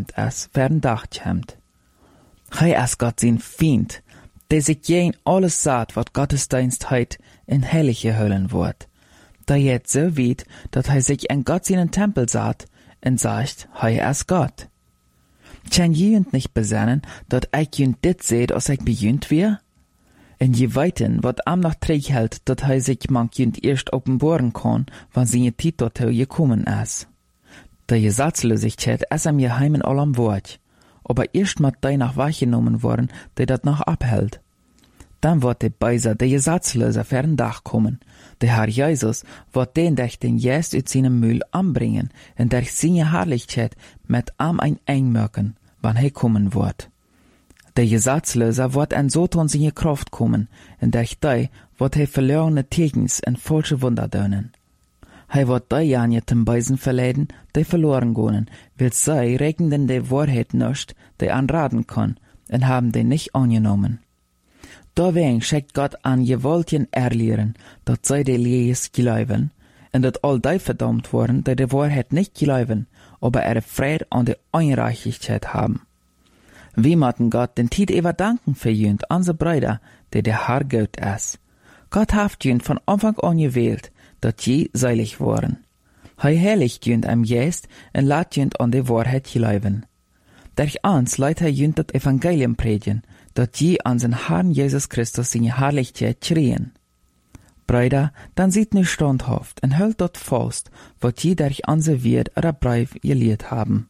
es werden Dach kämmt. Hei es Gott sein Feind, der sich jen alles sagt, wat Gottesdienst heit in heilige hüllen wird. Da jet so weit, dat hei sich en Gott seinen Tempel sagt, und sagt, hei es Gott. Tjen jünt nicht besennen, dat ich jünt dit seht, als ich bejünt wir? En je weiten, wat am noch träg hält, dat hei sich mank jünt erst offenbaren kann, wann seine Tit dorthin gekommen is. Der Gesetzlosigkeit is am geheim in allem Wort, aber erst mat dei nach wahrgenommen worden, der dat noch abhält. Dann wird der Beiser, der Gesetzloser, fern Dach kommen. Der Herr Jesus wird den den Jest uit seinem Mühl anbringen, und durch seine Herrlichkeit mit am ein einmörken, wann er kommen wird. Der Gesetzloser wird an Soton seine Kraft kommen, und durch die wird er verlorene Tegens und falsche Wunder dönen. Er wird die janjetem Beisen verleiden, die verloren gehen, weil sie regnen die Wahrheit nicht, die anraten kann, und haben die nicht angenommen. Deswegen schickt Gott an gewolten Erlehren, dat sie die Lees glauben, und dat all die verdammt worden, die Wahrheit nicht glauben, aber ihre Freude an der Unreichlichkeit haben. Wir möchten Gott den Tid ever danken für jünd, unsere Brüder, die der Herr Gott ist. Gott hat jünd von Anfang an gewählt, dat je seilig waren. Hei heiligt jünd am Geist und lat jünd an die Wahrheit glauben. Durch uns leidt jünd das Evangelium predigen, dat je an den Herrn Jesus Christus seine Herrlichkeit schrien. Brüder, dann seid nicht standhaft und hält dort fast, wat je durch unser Wert oder Brief gelehrt haben.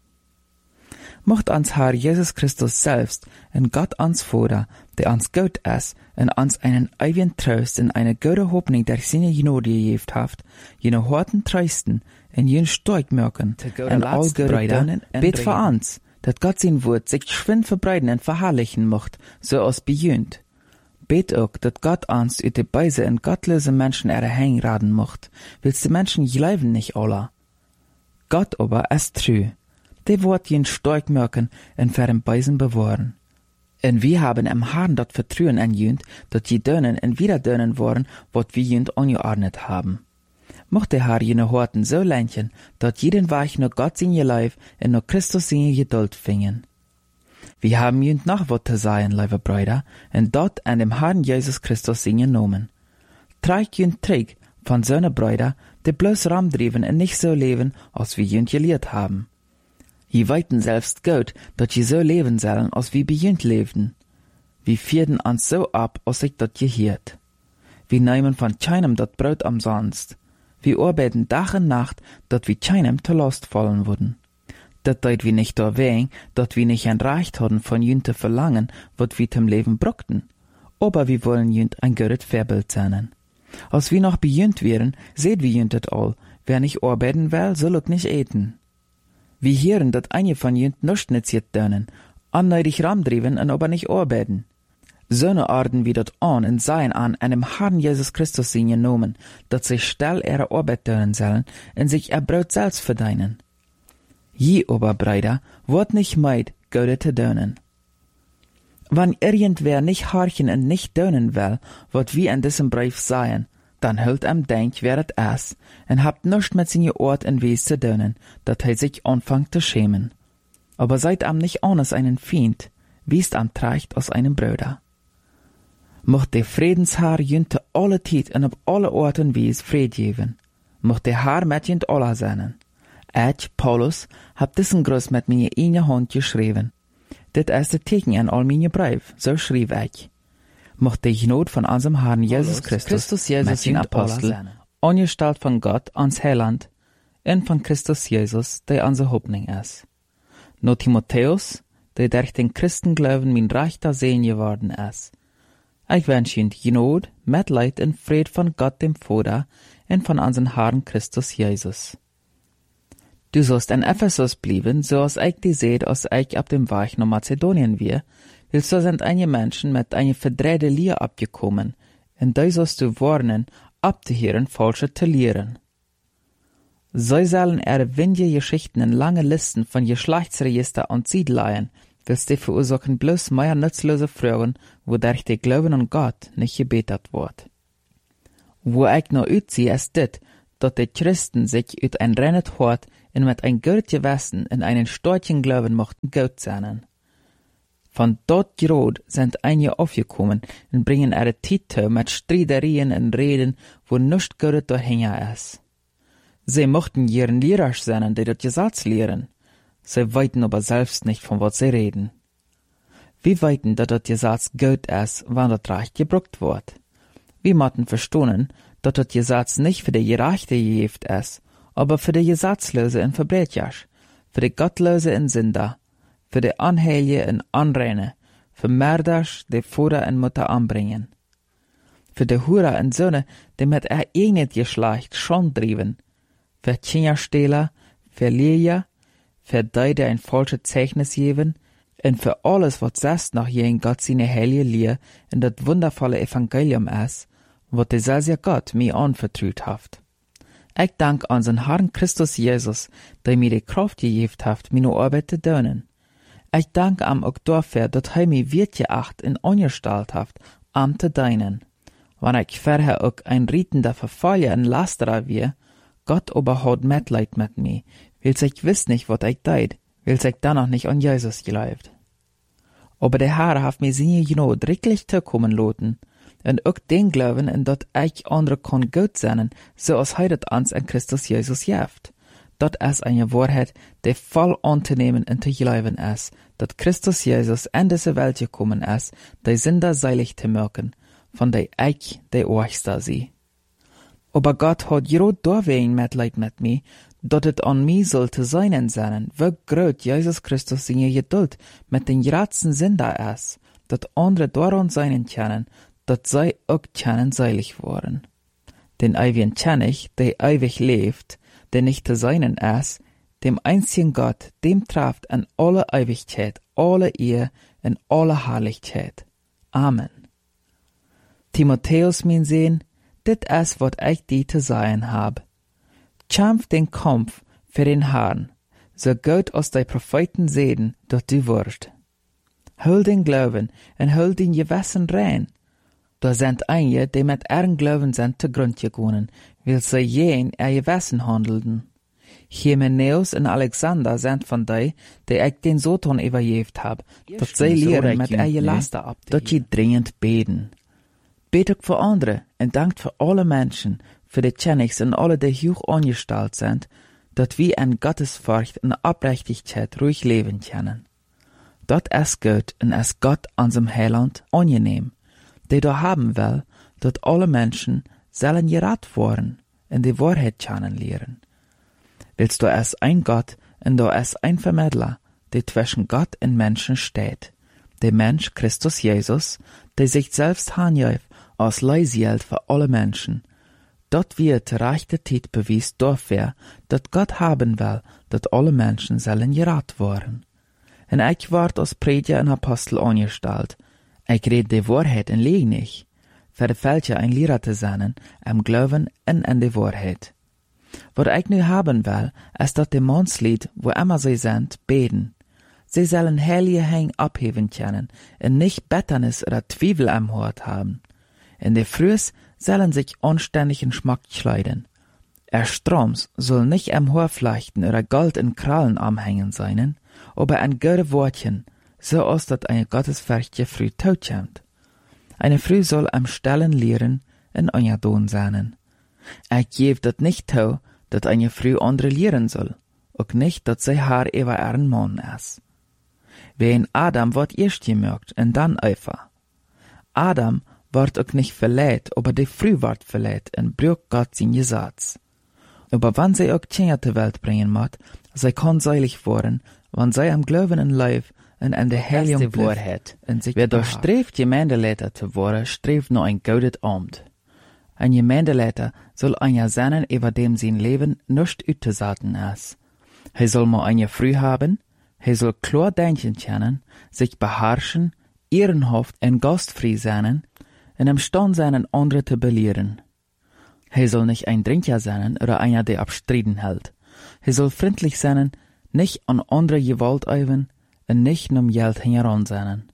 Mocht uns Herr Jesus Christus selbst und Gott uns Vater, der uns Gott ist, und uns einen ewigen Trost und eine gute Hoffnung durch seine Gnade gegeben hat, jene harten Trösten und jene stark merken, und all Brüder, bet für uns, dat Gott sein Wort sich geschwind verbreiten und verherrlichen mocht, so als bejünt. Bet auch, dat Gott uns ut de Beise und gottlose Menschen erhängraden mocht, willst die Menschen glauben nicht alle. Gott aber ist treu. Der Wort jen stark merken und für den Beisen bewahren. Und wir haben im Herrn dat Vertrauen anjünt, dat je dönen und wieder dönen worden, wat wir jünt angeordnet haben. Mocht der Herr jene Horten so lenken, dat jeden Weg nur Gott seine Leib und nur Christus seine Geduld fingen. Wir haben jünt noch wat zu sagen, liebe Brüder, und dort an dem Herrn Jesus Christus seine Nomen. Treig jünt träg von seine Brüder, die bloß ramdriven und nicht so leben, als wir jünt gelehrt haben. Je weiten selbst Gott, dat je so leben sollen, als wir bejünt lebten. Wir vierten uns so ab, als ich dat gehiert. Wir nehmen von keinem dat Brot umsonst. Wir arbeiten Tag und Nacht, dat wir keinem zur Last fallen würden. Dat deut wir nicht erwähnen, dat wir nicht erreicht hatten, von jünt zu verlangen, wat wir zum Leben brockten. Aber wir wollen jünt ein gutes Vorbild sein. Als wir noch bejünt wären, seht wir jünt dat all. Wer nicht arbeiten will, soll auch nicht eten. Wir hören, dat einige von jünt nicht nütziert dönen, anneidig ramdriven und aber nicht arbeiten. Söhne arden wie dat an und seien an einem Herrn Jesus Christus sein genommen, dat sich still ihre Arbeit dönen sollen und sich ihr Brot selbst verdienen. Je aber, Brüder, wird nicht meid, Gode zu dönen. Wenn irgendwer nicht horchen und nicht dönen will, wat wir in diesem Brief sagen, dann hüllt denk, wer das ist, und habt nichts mit seine Ort und Wes zu dönen, dat sich anfangt zu schämen. Aber seid nicht anders einen Feind, wiest trecht aus einem Bruder. Mocht der Friedensherr jünte alle Zeit und auf alle Orten Wes Fried geben. Mocht der Herr mit jünt alle sein. Ich, Paulus, hab diesen Gruß mit meiner eine Hand geschrieben. Dit ist das Teken an all meine Brief, so schrieb ich. Mocht der Gnade von unserem Herrn Jesus Christus Jesus den Apostel, angestalt von Gott ans Heiland, und von Christus Jesus, der unsere Hoffnung ist. No Timotheus, der durch den Christenglauben mein rechter Sehen geworden ist. Ich wünsche Ihnen Gnade, Mitleid und Fried von Gott dem Vater und von unserem Herrn Christus Jesus. Du sollst in Ephesus bleiben, so als ich die seht, als ich ab dem Weg nach Mazedonien wir, weil so sind einige Menschen mit einer verdrehte Lehre abgekommen, und da sollst du warnen, abzuhören, falsche zu lehren. So sollen windige Geschichten in lange Listen von Geschlechtsregister und Siedleien, willst die verursachen bloß mehr nutzlose Fragen, wodurch der Glauben an Gott nicht gebetet wird. Wo ich noch utziehe, ist dit, dass die Christen sich ut ein rennet Hort und mit ein gut Gewissen in einen storchen Glauben mochten gut sein. Von dort gerot sind einige aufgekommen und bringen ihre Titel mit Streiterien und Reden, wo nichts Gutes dahinter ist. Sie mochten ihren Lehrer sein, die das Gesetz lehren. Sie weiten aber selbst nicht, von was sie reden. Wir weiten, dass das Gesetz gut ist, wann das Recht gebraucht wird. Wir mochten verstehen, dass das Gesetz nicht für die Gerechte gegeben ist, aber für die Gesetzlose und Verbrecher, für die Gottlose und Sünder, für die Anheilige und Anreine, für Mörders, die Vater und Mutter anbringen, für die Hurer und Söhne, die mit ihr eigenes Geschlecht schon trieben, für Kinderstehler, für Lehrer, für die, die ein falsches Zeichnis geben, und für alles, was selbst noch je in Gott seine heilige Lehre in das wundervolle Evangelium ist, was dieser Gott mir anvertraut hat. Ich danke unseren Herrn Christus Jesus, der mir die Kraft gegeben hat, meine Arbeit zu tun. Ich danke ihm auch dafür, dass er mich wertgeacht und angestellt hat, am zu dienen. Wenn ich vorher auch ein rietender Verfaller und Lasterer war, Gott aber hat Mitleid mit mir, weil ich wiss nicht, was ich tät, weil ich dann noch nicht an Jesus geglaubt. Aber der Herr hat mir seine Gnade wirklich zukommen lassen, und auch den Glauben, in dat ich andere kann gut sein, so als er das uns in Christus Jesus gibt. Dat ist eine Wahrheit, die voll anzunehmen und zu glauben ist, dass Christus Jesus in diese Welt gekommen ist, die Sünder seilig zu machen, von der ich der Ohrster sie. Aber Gott hat gerade deswegen Mitleid mit mir, dass es an mir sollte sein sein, wie groß Jesus Christus seine Geduld mit den gratzen Sünder ist, dass andere daran sein können, dass sie auch können seilig worden. Den ewigen König, der ewig lebt, der nicht zu seinen ist, dem einzigen Gott, dem trifft an alle Ewigkeit, alle Ehre und alle Herrlichkeit. Amen. Timotheus, mein Sohn, dit ist, was ich dir zu sagen hab. Kämpf den Kampf für den Herrn, so gut als die Propheten sehen, dass du wirst. Hol den Glauben und hol den Gewissen rein. Da sind einige, die mit ihren Glauben sind zugrund gegangen, weil sie jen ihr Gewissen handelten. Hymenäus und Alexander sind von die ich den Soton übergeben hab, dass sie lehren mit ihr Laster ab, dass sie dringend beten. Betet für andere und dankt für alle Menschen, für die Königs und alle, die hoch angestellt sind, dass wir in Gottesfurcht und Aufrichtigkeit ruhig leben können. Dort ist gut und ist Gott unserem Heiland angenehm, der da haben will, dass alle Menschen sollen gerat worden und die Wahrheit kennenlernen. Willst du es ein Gott und da ist ein Vermittler, der zwischen Gott und Menschen steht, der Mensch Christus Jesus, der sich selbst hanjäuft als Leihgeld für alle Menschen. Dort wird die rechte Zeit bewiesen dafür, dass Gott haben will, dass alle Menschen sollen gerat werden. Und ich ward als Prediger und Apostel angestellt. Ich rede die Wahrheit und lieg nicht, für die Fälscher ein Lehrer zu sein, am Glauben und an die Wahrheit. Was ich nu haben will, ist, dass die Mannslied, wo immer sie sind, beten. Sie sollen heilige Hänge abheben können und nicht Betternis oder Zweifel am Hort haben. In der Frühs sollen sich anständig in Schmack kleiden. Stroms soll nicht am Haar flechten oder Gold in Krallen anhängen sein, aber ein gute Wortchen, so als dat eine gottesfurchtige Früh totkommt. Eine Früh soll am Stellen lehren in euer Don sein. Ich gebe dat nicht zu, dat eine Früh andere lehren soll, auch nicht, dat sie haar über ihren Mann ist. Wie in Adam wird erst gemerkt und dann Eva. Adam wird auch nicht verleiht, aber die Früh wird verleiht und braucht Gott sein Gesetz. Aber wenn sie auch Kinder zur Welt bringen muss, sie kann seilig werden, wenn sie am Glauben in Leib und an der Heiligung Wahrheit und sich wer da strebt, Gemeindeleiter zu werden, strebt nur ein gutes Amt. Ein Gemeindeleiter soll einer sein, über dem sein Leben nicht auszusagen ist. Er soll mal eine Früh haben, er soll klar denken können, sich beherrschen, ehrenhaft und gastfrei sein, und imstand sein, andere zu belehren. Er soll nicht ein Trinker sein oder einer, der abstriden hält. Er soll freundlich sein, nicht an andere Gewalt üben und nicht nur Geld heran sein.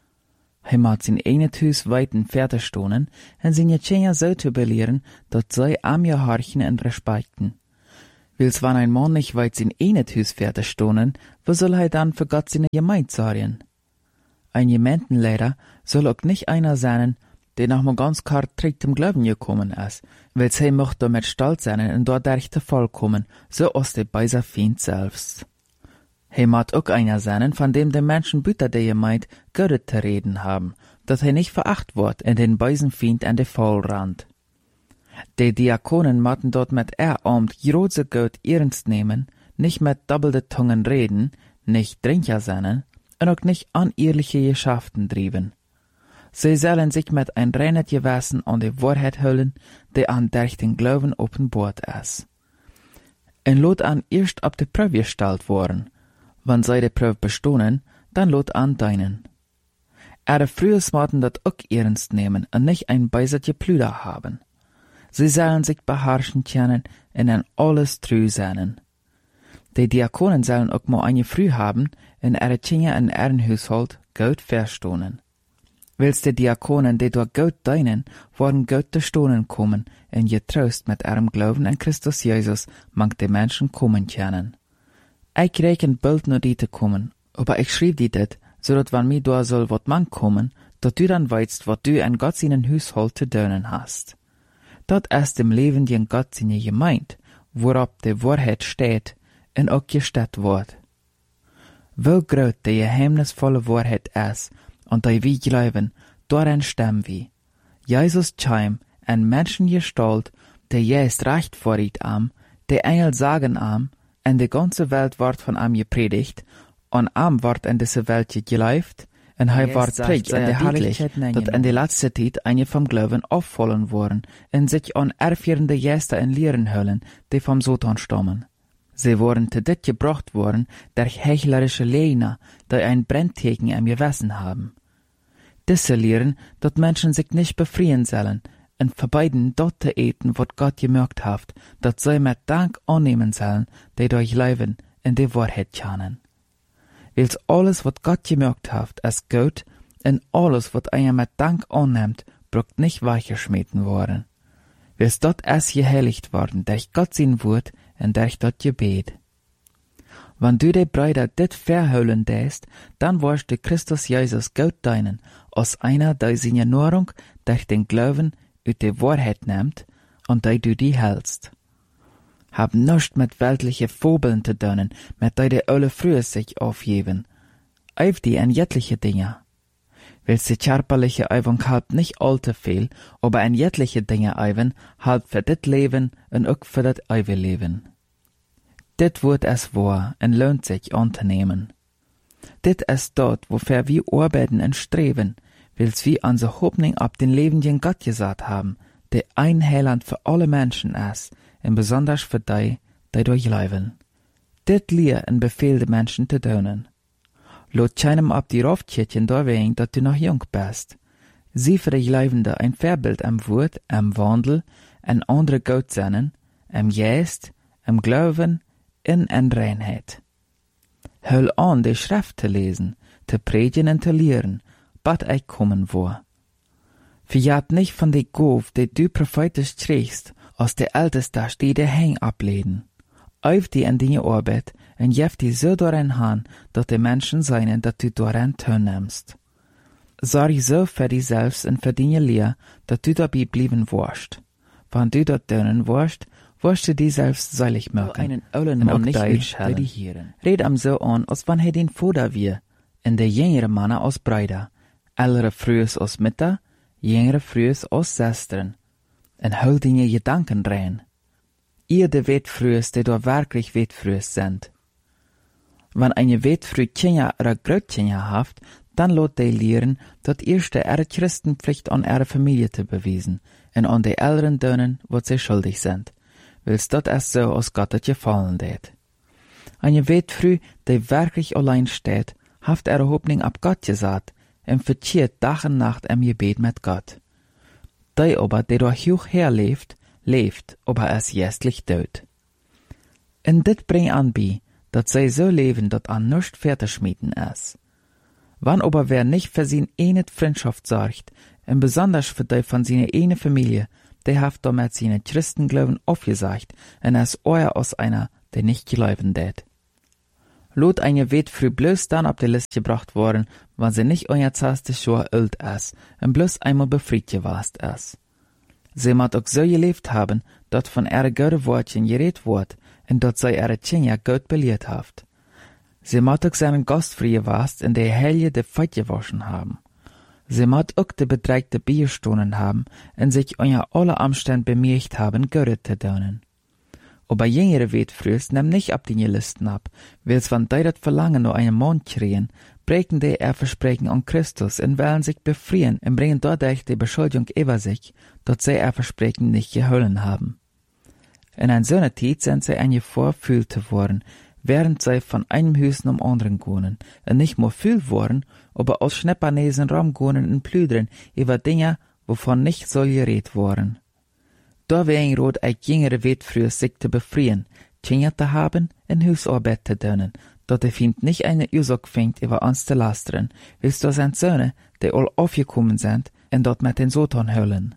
Er mag sein eigenes Haus weiten fertig stehen und seine Kinder so zu belehren, dass sie am ihr horchen und respekten. Wils wann ein Mann nicht weit sein enet Hus fertig stonen, wo soll er dann für Gott seine Gemeinde sorgen? Ein Gemeindenleiter soll auch nicht einer sein, der noch mal ganz klar trägt im Glauben gekommen ist, weil sie mocht damit stolz sein und dort der vollkommen, so aus der beiser Feind selbst. He mat auch einer sein, von dem die Menschen büter der Gemeinde Gott zu reden haben, dass er nicht veracht wird in den beisen Feind an der Vollrand. Die Diakonen matten dort mit Amt große Gott ernst nehmen, nicht mit doppelte Tungen reden, nicht Trinker sein und auch nicht unehrliche Geschäften trieben. Sie sollen sich mit ein reines Gewissen an die Wahrheit hüllen, die an durch den Glauben offenbart ist. Und lot an erst ab die Prüfe gestellt worden. Wenn sie die Prüfe bestohnen, dann lot an deinen. Frühes maten dat auch ernst nehmen und nicht ein beisertje Plüder haben. Sie sollen sich beherrschen können und in alles treu sein. Die Diakonen sollen auch mal eine früh haben in ihre Kinder in ihren Haushalt Gott verstohnen. Willst die Diakonen, die durch Gott dienen, worden Gott zu stohnen kommen, in getrost mit ihrem Glauben an Christus Jesus, mag die Menschen kommen können. Ich reken bald nur die zu kommen, aber ich schrieb die dit, so dat wann mir da soll wat man kommen, dat du dann weißt, wat du an Gott seinen Haushalt zu dienen hast. Dat ist dem Leben die Gott seine Gemeinde, worauf die Wahrheit steht, und auch gestellt wird. Wo groß die geheimnisvolle Wahrheit ist, und die wir glauben, daran stimmen wir. Jesus kam in Menschengestalt, der jest recht vor ihm am, die Engel sagen am, und die ganze Welt wird von ihm gepredigt, und am wird in diese Welt geläuft, und er wird predigt in der Herrlichkeit, dat in der letzten Zeit eine vom Glauben auffallen worden, und sich an erfierende Gäste in Lehren hüllen, die vom Satan stammen. Sie waren zu dit gebracht worden, durch heuchlerische Lehner, die ein Brenntheken im Gewissen haben. Diese lehren, dass Menschen sich nicht befreien sollen, und verbeiden dort zu eten, was Gott gemerkt hat, dass sie mit Dank annehmen sollen, die durch Leben in die Wahrheit kennen. Wils alles, was Gott gemerkt hat, ist gut, und alles, was einer mit Dank annimmt, braucht nicht weichgeschmieden worden. Wils dort ist geheiligt worden, durch Gott sein Wort und durch das Gebet. Wenn du die Brüder dit verhüllen däst, dann wirst du Christus Jesus Gott deinen, als einer, der seine Nahrung durch den Glauben ut die Wahrheit nimmt und der du die hältst. Hab nichts mit weltliche Fabeln zu tun, mit der die alle früher sich aufgeben. Auf die an jetliche Dinge. Willst die körperliche Übung halt nicht allzu viel, aber an jetliche Dinge üben, halt für dit Leben und auch für das ewige Leben. Dit wird es wahr und lohnt sich anzunehmen. Dit ist dort, wofür wir arbeiten und streben, wils wir unsere Hoffnung ab den lebenden Gott gesagt haben, der ein Heiland für alle Menschen ist, und besonders für die, die durchleben. Dit lehr und befehl die Menschen zu tun. Lot keinem ab die Raufkirchen da wegen, dass du noch jung bist. Sie für die Leibende ein Vorbild am Wort, am Wandel, an andere Gott seinen, am Geist, am Glauben, in Reinheit. Hör an, die Schrift zu lesen, zu predigen und zu lehren, bat ich kommen vor. Verjat nicht von der Gauf, die du prophetisch trägst, aus der Älteste steht der Häng ableden. Auf die an deine Arbeit und jef die so daran han, dass die Menschen seien, dass du daran teilnimmst. Sorg so für dich selbst und für deine Lehre, dass du dabei bleiben wirst. Wenn du dort tun wirst, wirst du dich selbst seilig machen. Einen ollen Mann nicht mitschellen. Red am so an, als wann den Vater wir, und der jüngere Männer aus Brüder, ältere frühes aus Mütter, jüngere frühes aus Schwestern, und hol deine Gedanken rein. Ihr de Wetfrühes, die da wirklich Wetfrühes sind. Wenn eine Wetfrüh Kinder oder Großkinder haft, dann lot die lehren, dat erste ihre Christenpflicht an ihre Familie zu bewiesen, und an die Älteren dönen, was sie schuldig sind, wils dat es so aus Gott het gefallen det. Eine Wetfrüh, die wirklich allein steht, haft ihre Hoffnung ab Gott gesagt, und verziert Tag und Nacht im Gebet mit Gott. Die aber, die durch hoch herlebt, lebt, aber es jästlich död. Und dit bringt an bei, dat sie so leben, dat an nichts fertigschmieden ist. Wann aber wer nicht für seine eine Freundschaft sorgt, und besonders für die von seiner eine Familie, der haft damit seine Christenglauben aufgesagt, und es euer aus einer, der nicht glauben tät. Lot eine wird früh bloß dann auf die Liste gebracht worden, wenn sie nicht euer 20 Jahre alt ist, und bloß einmal befriedigt gewesen ist. Sie mat auch so gelebt haben, dat von ihre gute Wortchen geredet wird, und dat sie ihre Kinder gut belehrt haft. Sie mat auch seinen Gastfrei gewesen, in der Helge de Feit gewaschen haben. Sie mat auch de bedreigte Bierstunden haben, und sich unter alle Umstände bemerkt haben, Gott zu dienen. Aber jüngere Wetfrüs nehmen nicht ab die Listen ab, weil's wann die dat Verlangen nur einen Mond kriegen, brechen die Versprechen an Christus und wollen sich befreien und bringen dadurch die Beschuldigung über sich, dass sie Versprechen nicht gehalten haben. In einer solchen Zeit sind sie vorfühlte worden, während sie von einem Hüsen am anderen gehen, und nicht nur fühlt worden, aber aus Schneppanesen Raum gehen und plüdern über Dinge, wovon nicht soll geredet worden. Da wäre rot ein jüngere Wetfrüs sich zu befreien, Kinder zu haben und Hausarbeit zu tun, dat der Feind nicht eine Ursache fängt, über uns zu lastern, willst du sind Söhne, die all aufgekommen sind, und dort mit den Sotan hüllen.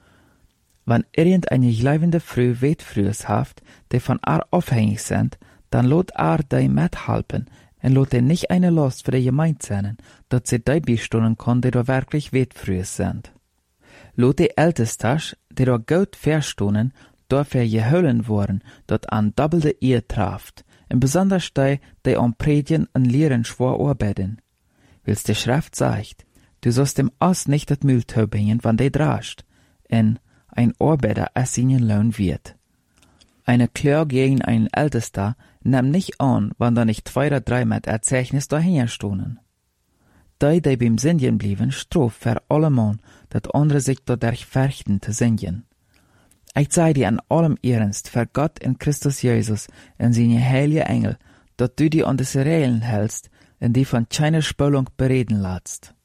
Wenn irgendeine glaubende Frau Wetfrüs haft, die von ihr abhängig sind, dann lot die mithelfen, und lot nicht eine Last für die Gemeinde sein, dat sie die bestunden kann, die da wirklich Wetfrüs sind. Lot die Ältestas, die da gut verstunden, dafür gehüllen worden, dat an doppelte Ehe traft, und besonders die am Predigen und Lehren schwor arbeiten. Wills die Schrift sagt, du sollst dem Ass nicht das Müll bringen, wann die drascht, und ein Arbeiter es seinen Lohn wird. Eine Klär gegen einen Ältester nimmt nicht an, wann da nicht 2 oder 3 mit Erzeichnis dahinter stohnen. Die beim Singen blieben, strof für alle Mann, dat andere sich dadurch fürchten zu singen. Ich sei dir an allem Ernst, für Gott in Christus Jesus und seine heilige Engel, dat du die an diese Regeln hältst und die von keiner Spülung bereden lässt.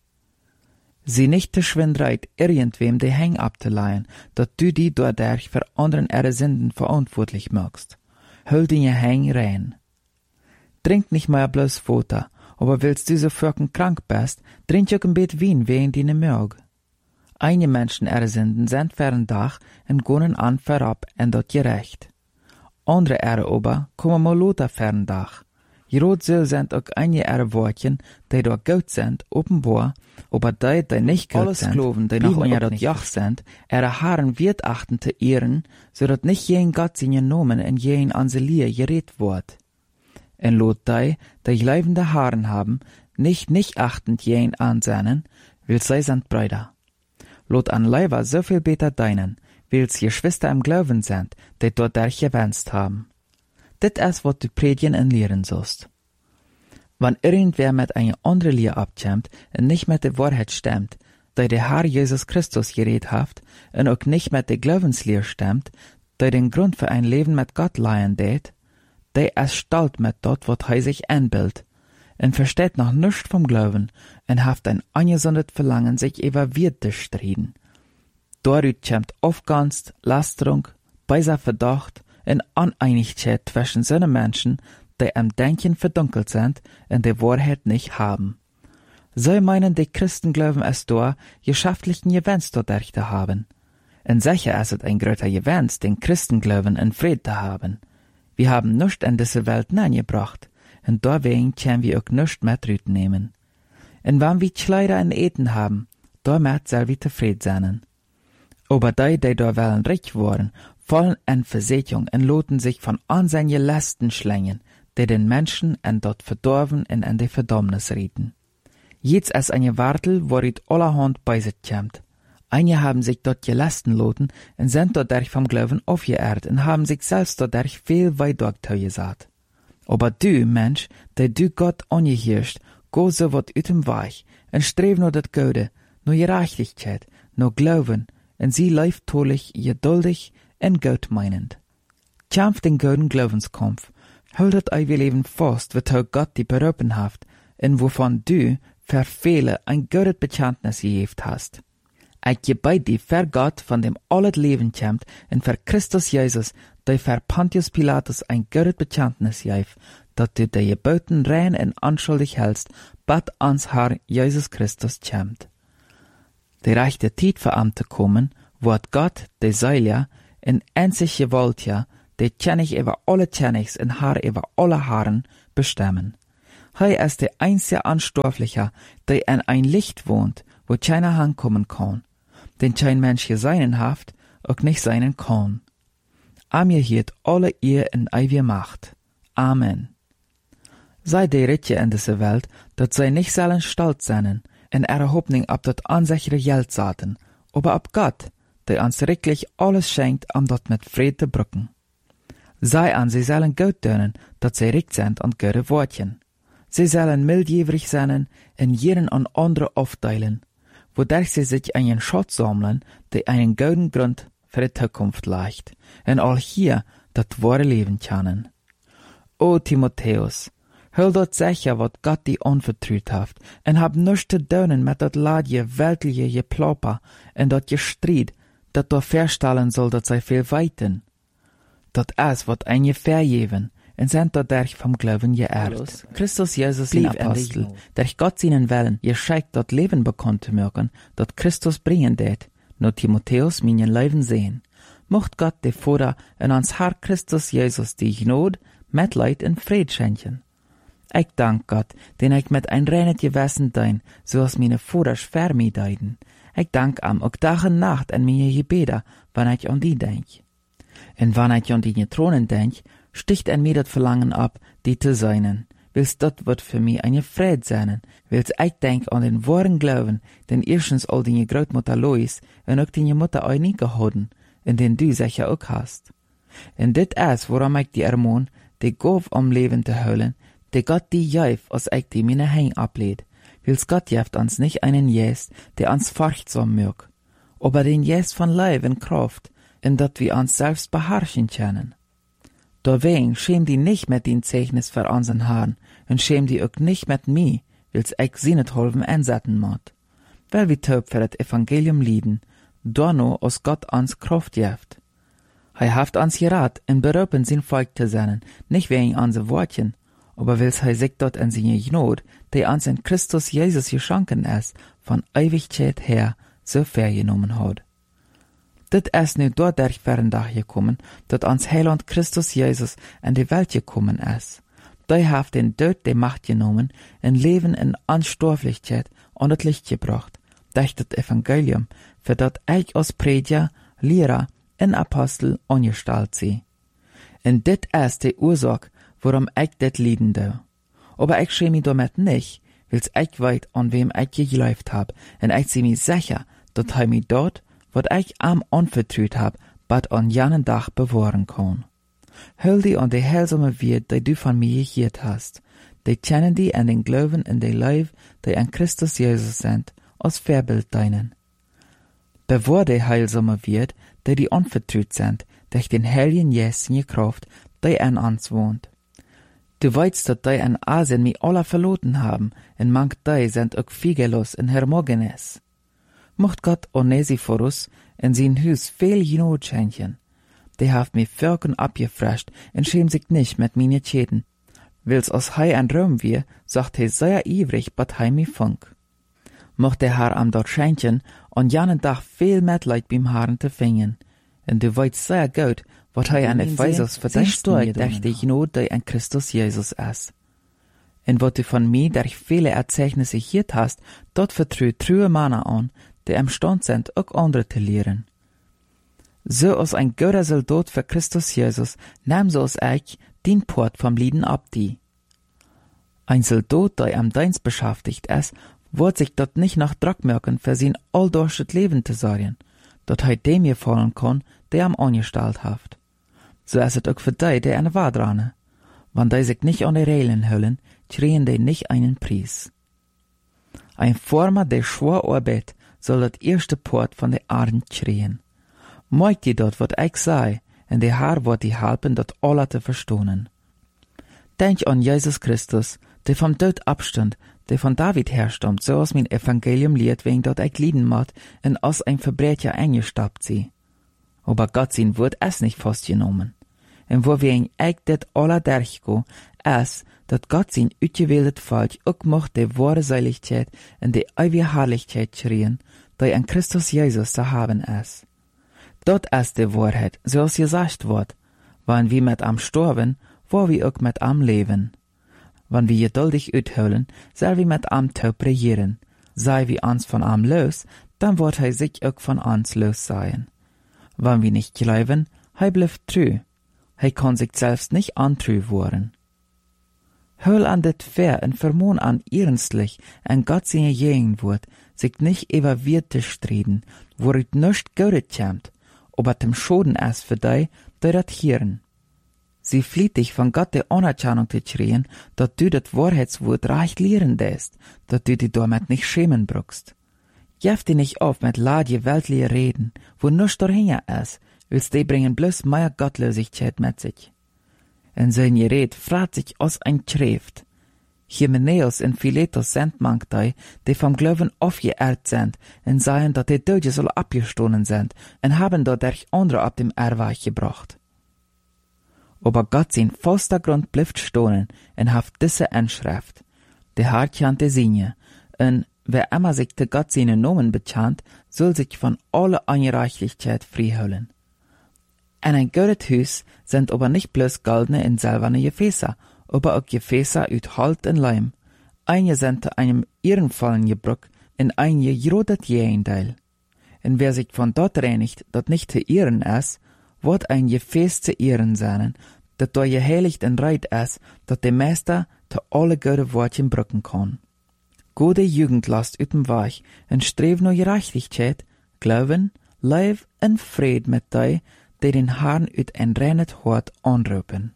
Sie nicht der Schwindreit, irgendwem die Häng abzuleihen, dat du die dadurch für anderen ihre Sünden verantwortlich machst. Hol deine Häng rein. Trink nicht mehr bloß Futter, aber willst du so fürken krank bist, trink auch ein Bett Wein wegen deine Mög. Einige Menschen ihre Sünden sind für ein Dach und gehen an vorab und dort gerecht. Andere ihre aber kommen mal lauter für ein Dach. Gerot so sind auch einige ihre Wortchen, die dort gut sind, offenbar, aber die nicht gut sind, Skloven, die noch unter dort Jach sind, ihre Haaren wird achten zu ehren, so dass nicht jeden Gott seinen Namen in jeden Anselier geredet wird. Und lot die leibende Haaren haben, nicht achtend jeden ansehnen, will sie sind Brüder. Lot an Leiber so viel beter deinen, wills ihr Schwester im Glauben sind, die dort gewünscht haben. Dit ist, was du predigen und lehren sollst. Wenn irgendwer mit einer anderen Lehre abkommt und nicht mit der Wahrheit stimmt, die der Herr Jesus Christus geredet hat, und auch nicht mit der Glaubenslehre stimmt, die den Grund für ein Leben mit Gott leihen tät, der ist stolz mit dort, was er sich einbildet, und versteht noch nichts vom Glauben und hat ein ungesundes Verlangen, sich über Wirt zu streiten. Dadurch kommt Aufganst, Lasterung, beiser Verdacht und Uneinigkeit zwischen solchen Menschen, die am Denken verdunkelt sind und die Wahrheit nicht haben. Sie meinen, die Christen glauben es da, geschäftlichen Gewinst dadurch zu haben. Und sicher ist es ein großer Gewinst, den Christen glauben in Frieden zu haben. Wir haben nichts in diese Welt gebracht, und deswegen können wir auch nichts mit nehmen. Und wenn wir Kleider und Eten haben, damit soll wir zufrieden sein. Aber die da wollen reich worden, fallen in Versätigung und loten sich von ansehnlichen Lasten schlängen, die den Menschen in dort verdorben und in die Verdammnis rieten. Jetzt ist eine Wartel, worit allerhand bei sich kommt. Einige haben sich dort gelasten loten und sind dadurch vom Glauben aufgeehrt und haben sich selbst dadurch viel weit durchgesagt. Aber du, Mensch, der du Gott angehörst, go so wat ut dem Weich und streb nur das Gute, nur Gerechtigkeit, nur Glauben, und sie läuft tolich, geduldig und gut meinend. Kämpft den guten Glaubenskampf, haltet euer Leben fast, wotau Gott die berufen haft, und wovon du für viele ein gutes Bekenntnis gegeben hast. Ich gebe dir für Gott, von dem alles Leben kommt, und für Christus Jesus, der für Pontius Pilatus ein gutes Bekenntnis gibt, dass du die Geboten rein und unschuldig hältst, bis ans Herr Jesus Christus kommt. Die rechte Zeit für zu kommen, wordt God, de Zeilia, en einzig gewollt ja, de König über alle Königs en Haar über alle Haaren bestemmen. Hij is de einzige Anstorflicher, der in ein Licht wohnt, wo keiner hankommen kann, den kein Mensch geseinen haft, auch nicht seinen kann. Am je hiert alle ihr in ewige Macht. Amen. Sei de Ritje in diese Welt, dat zij nicht sollen stolz sein, in ihrer Hoffnung ab dat ansichere Geld zaten, aber ab Gott, der uns wirklich alles schenkt, um dat mit Frieden zu brücken. Sei an, sie sollen gut tun, dat sie richt sind an gute Wortchen. Sie sollen mildjährig sein, in jeden an andere aufteilen, wodurch sie sich einen Schatz sammeln, der einen guten Grund für die Zukunft legt, und all hier das wahre Leben können. O Timotheus, hol dort sicher, wat Gott die anvertraut hat, und hab nichts zu tun mit dat ladje weltliche Geplapper und dat Gestreit, dat du verstellen soll, dat sei viel weiten. Dat is wat ein je vergeven, und sind dadurch vom Glauben geerbt. Christus Jesus, den Apostel, durch Gott seinen Willen, ihr scheikt dat Leben bekannt zu mögen, dat Christus bringen det, nur Timotheus meinen Leben sehen. Mocht Gott de Vater in uns Herr Christus Jesus die Gnade, Mitleid und Fried schenken. Ich dank Gott, den ich mit ein reines Gewissen dein, so als meine Vaters für mich deiden. Ich dank am auch Tag und Nacht an meine Gebete, wenn ich an die denk. Und wenn ich an die Thronen denk, sticht an mir das Verlangen ab, die zu seinen. Willst dat wird für mich eine Fried sein, willst ich denk an den wahren Glauben, den erstens all die Großmutter Lois und auch die Mutter Eunike hadden, in den du sicher auch hast. Und dit is, worum ich die ermoon, die Gauf am Leben zu holen, die Gott die jäf, als ich die meine Hein ableid. Willst Gott jäft uns nicht einen Jäst, der uns furchtsam mög, aber den Jäst von Leib und Kraft, in dat wir uns selbst beherrschen können. Deswegen schäm die nicht mit den Zeichnis für unseren Haaren und schäm die auch nicht mit mir, will's ich sie nicht helfen einsetzen mod. Weil wir taub für das Evangelium lieden, donno aus Gott uns Kraft jäft. Hij haft uns gerat, in berufen sein Volk zu sein, nicht wegen unsere Wortchen, aber will's hij sich dort in seine Gnade, die uns in Christus Jesus geschenken ist, von Ewigkeit her so vergenommen hat. Dit is nu dadurch verendag gekommen, dat ons Heiland Christus Jesus in die Welt gekommen ist. Die haft den Tod die Macht genommen, in Leben in Anstorflichkeit an het Licht gebracht, durch das Evangelium, für dat ich als Prediger, Lehrer und Apostel angestellt sie. Und dit ist die Ursache, warum ich dit lieden do. Aber ich schäme mich damit nicht, weil's ich weit an wem ich geglaubt hab, und ich sie mir sicher, dat hij mich dort, wat ich am anvertraut hab, bad an janen Dach bewahren kann. Hol die an die heilsame Wert, die du von mir gehört hast, die kennen die an den Glauben in die Leib, die an Christus Jesus sind, als Vorbild deinen. Bewahr die heilsame Wert, die anvertraut sind, durch den heiligen Jesu Kraft, die an uns wohnt. Du weißt, dass die in Asien mich alle verloren haben, und manch die sind auch Figelos in Hermogenes. Mocht Gott Onesiphorus in sein Hus viel Gnade schenken. Die haft mir Völkern abgefrescht und schämt sich nicht mit meine Schäden. Wills aus Hei an Rom wir, sagt he sehr ivrig, bat hei mi funk. Mocht der Herr am dort schenken, und janen Tag viel Mitleid beim Haaren zu fingen. Und du weißt sehr gut, wat hei an Ephesus für dich stark durch die Gnade, die an Christus Jesus ist. Und wat du von mir durch viele Erzeugnisse hier hast, dort vertraut true Männer an, die imstand sind, auch andere zu lehren. So als ein guter Soldat für Christus Jesus, nahm so als ich den Port vom Lieden ab die. Ein Soldat, der am Dienst beschäftigt ist, wird sich dort nicht nach Druck merken, für sein alldurches Leben zu sorgen, dort hij dem gefallen kann, der am angestellt haft. So ist es auch für die, die eine Wahl dran. Wenn die sich nicht an die Regeln hüllen, kriegen die nicht einen Preis. Ein Former, der schwer arbeitet, soll das erste Port von der Arden kriegen. Meint die dort, wat ich sei, und der Herr wird die helfen, dat alle zu verstehen. Denk an Jesus Christus, der vom Tod abstand, der von David herstammt, so als mein Evangelium lehrt, wegen dat ich lieden mat, und als ein Verbrecher eingestappt sie. Aber Gott sein Wort ist nicht festgenommen. Und wo wir in ich det alle durchgehen, ist, dat Gott sein utgewähltes Volk auch macht die wahre Seiligkeit und die ewige Herrlichkeit schreien, die an Christus Jesus zu haben ist. Dat is de waarheid, zoals gezegd wordt. Wanneer we met am sterven, waar we ook met am leven. Wanneer we geduldig uithouden, zal we met am regieren. Sei we ons van am los, dan wordt hij zich ook van ons los zijn. Wanneer we nicht geloven, hij blijft true. Hij kan zich selbst nicht antrue worden. Hol an dit fair en vermoon an ernstlich en Gott seine Jegen wordt, sich nicht über Wirt te streden, wo het nicht Goudet kämt, aber dem Schoden is für die dat hieren. Sie flieht dich von Gott de Anerkennung te schreien, dat du dat Wahrheitswort recht lehren lässt, dat du die damit nicht schämen brauchst. Jef die nicht auf mit ladje weltliche Reden, wo nichts dahinter is, willst die bringen bloß mehr Gottlosigkeit mit sich. En sein Gerät fragt sich aus ein Schrift. Hymenaeus en Philetus sind manchmal, die vom Glauben aufgeehrt sind, und sagen, dass die Deutsche soll abgestohlen sind, und haben dadurch andere ab dem Erweich gebracht. Aber Gott sein vollster Grund bleibt stohlen, und hat diese Inschrift. Der Herr kennt die Sinne, und wer immer sich der Gott seine Nomen bekannt, soll sich von aller Ungerechtigkeit freiholen. In ein gutes Haus sind aber nicht bloß goldene und silberne Gefäße, aber auch Gefäße aus Holz und Leim. Einige sind zu einem ehrenvollen Gebrauch und einige gerodet Gegenteil. Und wer sich von dort reinigt, dat nicht zu ehren ist, wird ein Gefäß zu ehren sein, dat da geheiligt und reit ist, dat der Meister zu alle gute Wortchen brücken kann. Gute Jugend lasst ut dem Weg und strebt nach Gerechtigkeit, Glauben, Leib und Fried mit die den Herrn ut ein reines Hort anrufen.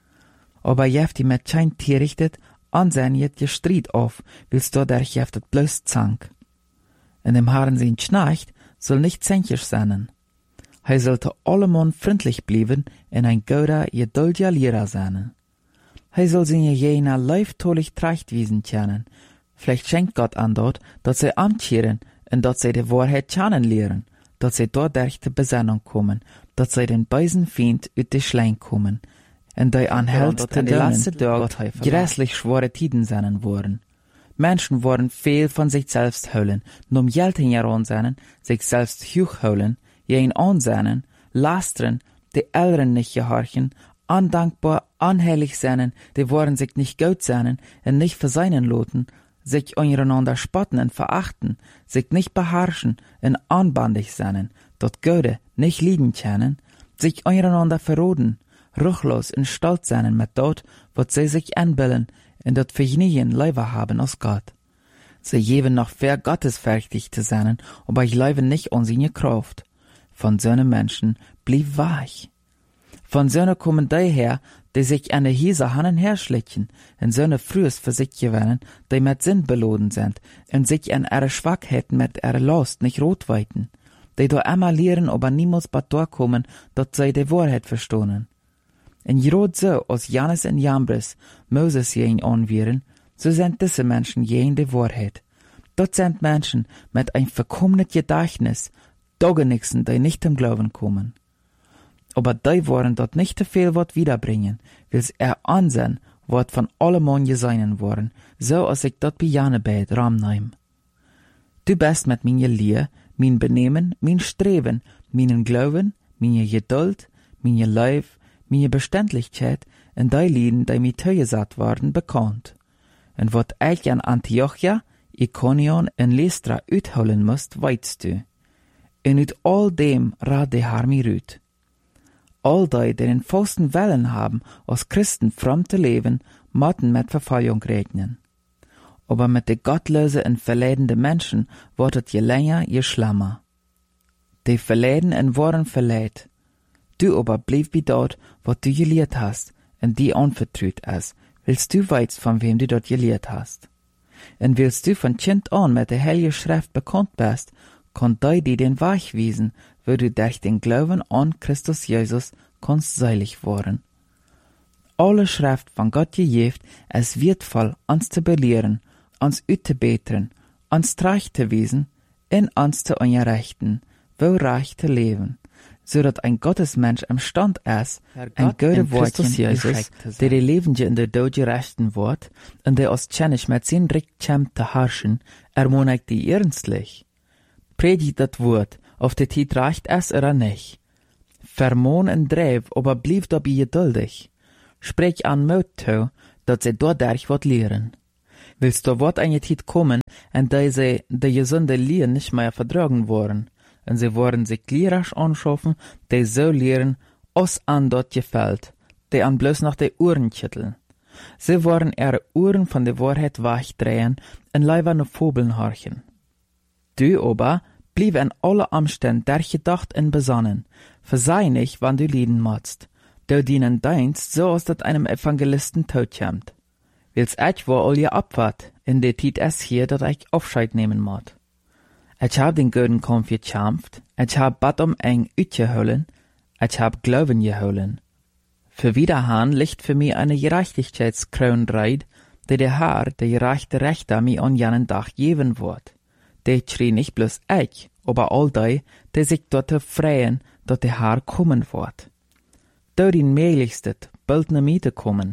Aber jeft die mit kein Tierrichtet, ansehen jet gestriet auf, willst du der jeftet bloß Zank. In dem Herrn sein Schnarcht soll nicht zänkisch sein. Hij sollte allemal freundlich bleiben und ein guter, geduldiger Lehrer sein. Hij soll seine jener leiftolig Trachtwiesen kennen. Vielleicht schenkt Gott an dort, dass sie amtieren und dass sie die Wahrheit kennen lehren, dass sie dort durch die Besinnung kommen, dass sie den bösen Feind ut die Schlein kommen, und die anhält, dass die letzte Tage grässlich schwere Tiden sein worden. Menschen wollen viel von sich selbst holen, nur Geld heran sein, sich selbst hochholen, jeden ansehen, lastern, die Älteren nicht gehorchen, undankbar, unheilig sein, die wollen sich nicht gut sein und nicht verseinen loten, sich untereinander spotten und verachten, sich nicht beherrschen und anbandig sein, dort Gute nicht lieben können, sich untereinander verroden, ruchlos und stolz sein mit dort, wat sie sich anbilden, und dort vergnügen Leiber haben aus Gott. Sie geben noch fair gottesfürchtig zu sein, aber ich lebe nicht an seine Kraft. Von solchen Menschen blieb weich. Von solchen kommen die her, die sich an der Hiese hannen herschlichen, und solche Frühes für sich gewinnen, die mit Sinn beladen sind, und sich an ihre Schwachheiten mit ihrer Lust nicht rotweiten, die da immer lehren, aber niemals bei kommen, dort sie die Wahrheit verstohnen. Und gerade so, als Jannes und Jambres Moses jen anwieren, so sind diese Menschen jen die Wahrheit. Dort sind Menschen mit ein verkommenen Gedächtnis, Dogenixen, die nicht im Glauben kommen. Aber die wollen dort nicht zu viel Wort wiederbringen, wills ansehen, wat von allem Mann geseinen worden, so als ich dort bei Janebeit ramneim. Du bist mit meiner Lehr, mein Benehmen, mein Streben, meinen Glauben, meine Geduld, meine Leib, meine Beständigkeit und die Lieden, die mir zugesagt worden, bekannt. Und wat ich an Antiochia, Ikonion und Lystra uitholen musst, weißt du. Und uit all dem rat der Herr mir rüt. All die den fasten Wellen haben, als Christen fromm zu leben, motten mit Verfallung regnen. Aber mit de gottlose und verledende Menschen wird es je länger, je schlimmer. Die verleden und worden verled. Du aber blieb wie dort, was du gelehrt hast, und die anvertraut ist, willst du weißt, von wem du dort gelehrt hast. Und willst du von Kind an mit der Heilige Schrift bekannt bist, kann die den Weg wiesen, wo du durch den Glauben an Christus Jesus kannst seilig worden. Alle Schrift von Gott gegeben, es wertvoll, uns zu belehren, uns auszubessern, uns recht zu wiesen, in uns zu unterrichten, wo recht zu leben, so dass ein Gottesmensch imstand ist, ein gute Wortchen Jesus, der die Lebende in der Doge rechten wird, und der aus Tschenisch mit sein Recht kämmt zu herrschen, ermutigt die ernstlich. Predigt das Wort, auf die Tiet reicht es oder nicht. Vermohn en drijf, aber blief dabei geduldig. Sprech an Mut toe, dat sie dadurch wat lehren. Willst du wat an je Tiet kommen, en da sie de gesunde Lehren nicht mehr verdragen worden, en sie wollen sich Lehrers anschaffen, die so lehren, os an dort gefällt, die an bloß nach de Ohren schütteln. Sie wollen ihre Ohren von der Wahrheit wachdrehen en leider nur Fobeln horchen. Du aber blieb in alle Umständen der gedacht en besonnen, versei nicht, wann du lieden motst. Du dienen deinst, so als dat einem Evangelisten tot kommt. Wils ich wo all je abwart, in der Tiet es hier, dat ich Aufscheid nehmen mod. Ich hab den guten Kampf gekämpft, ich hab bad eng uitgeholen, ich hab Glauben geholen. Für Wiederhahn liegt für mich eine Gerechtigkeitskroon reit, die der Herr, der gerechte Rechter, mir an jenen Tag geben wird. Die schrie nicht bloß ich, aber all die sich dort freuen, dat der Herr kommen wird. Dort in mählichstet, bald ne Miete kommen.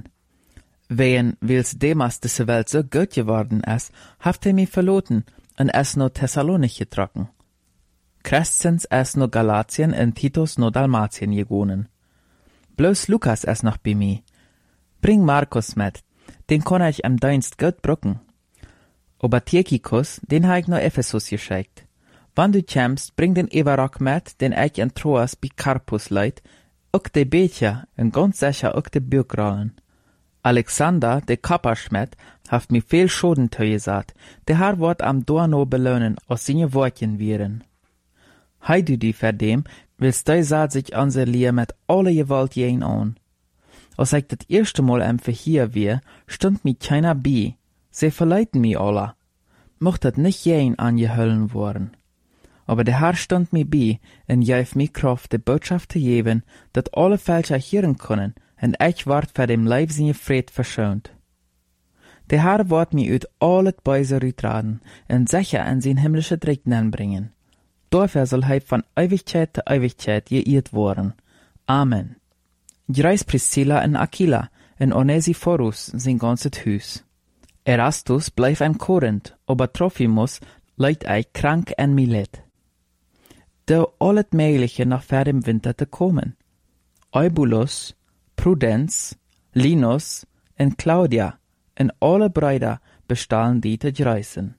Wen wils demas diese Welt so gut geworden ist, haft mich verloten und es no Thessalonich getrocken. Crescens es no Galatien und Titus no Dalmatien gegonen. Bloß Lukas es noch bei mir. Bring Markus mit, den kann ich am Dienst gut brücken. Aber Tychicus, den ha ich no Ephesus geschickt. Wann du kämst, bring den Everock mit, den ich in Troas bei Carpus leit, ook de Becher en ganz sicher ook de Bürgrollen. Alexander, de Kapperschmidt, haft mir viel Schoden gesagt, der Herr wird am Dorno belohnen, aus seine Wortchen wären. Hei du die verdem, willst du saat sich unser Lier mit alle Gewalt jen an. Als ich das erste Mal empfe hier wir, stund mi keiner bei, sie verleiten mi alle. Mocht dat nicht jen angehöllen worden. Aber der Herr stund mi bei, en jäuf mi Kraft de Botschaft zu geben, dat alle Fälscher hören können, en ich ward für dem Leib seine Fried verschont. Der Herr wird mi ut allet Beise rütraden, en sicher an sein himmlische Regnen bringen. Dafür soll er von Ewigkeit zu Ewigkeit geirrt worden. Amen. Greis Priscilla en Aquila, en Onesiphorus sein ganzes Hus. Erastus bleif in Korinth, aber Trophimus leit eich krank en Milet. Do allet Mögliche nach vor dem Winter zu kommen. Eubulus, Prudenz, Linus en Claudia en alle Brüder bestahlen die zu reisen.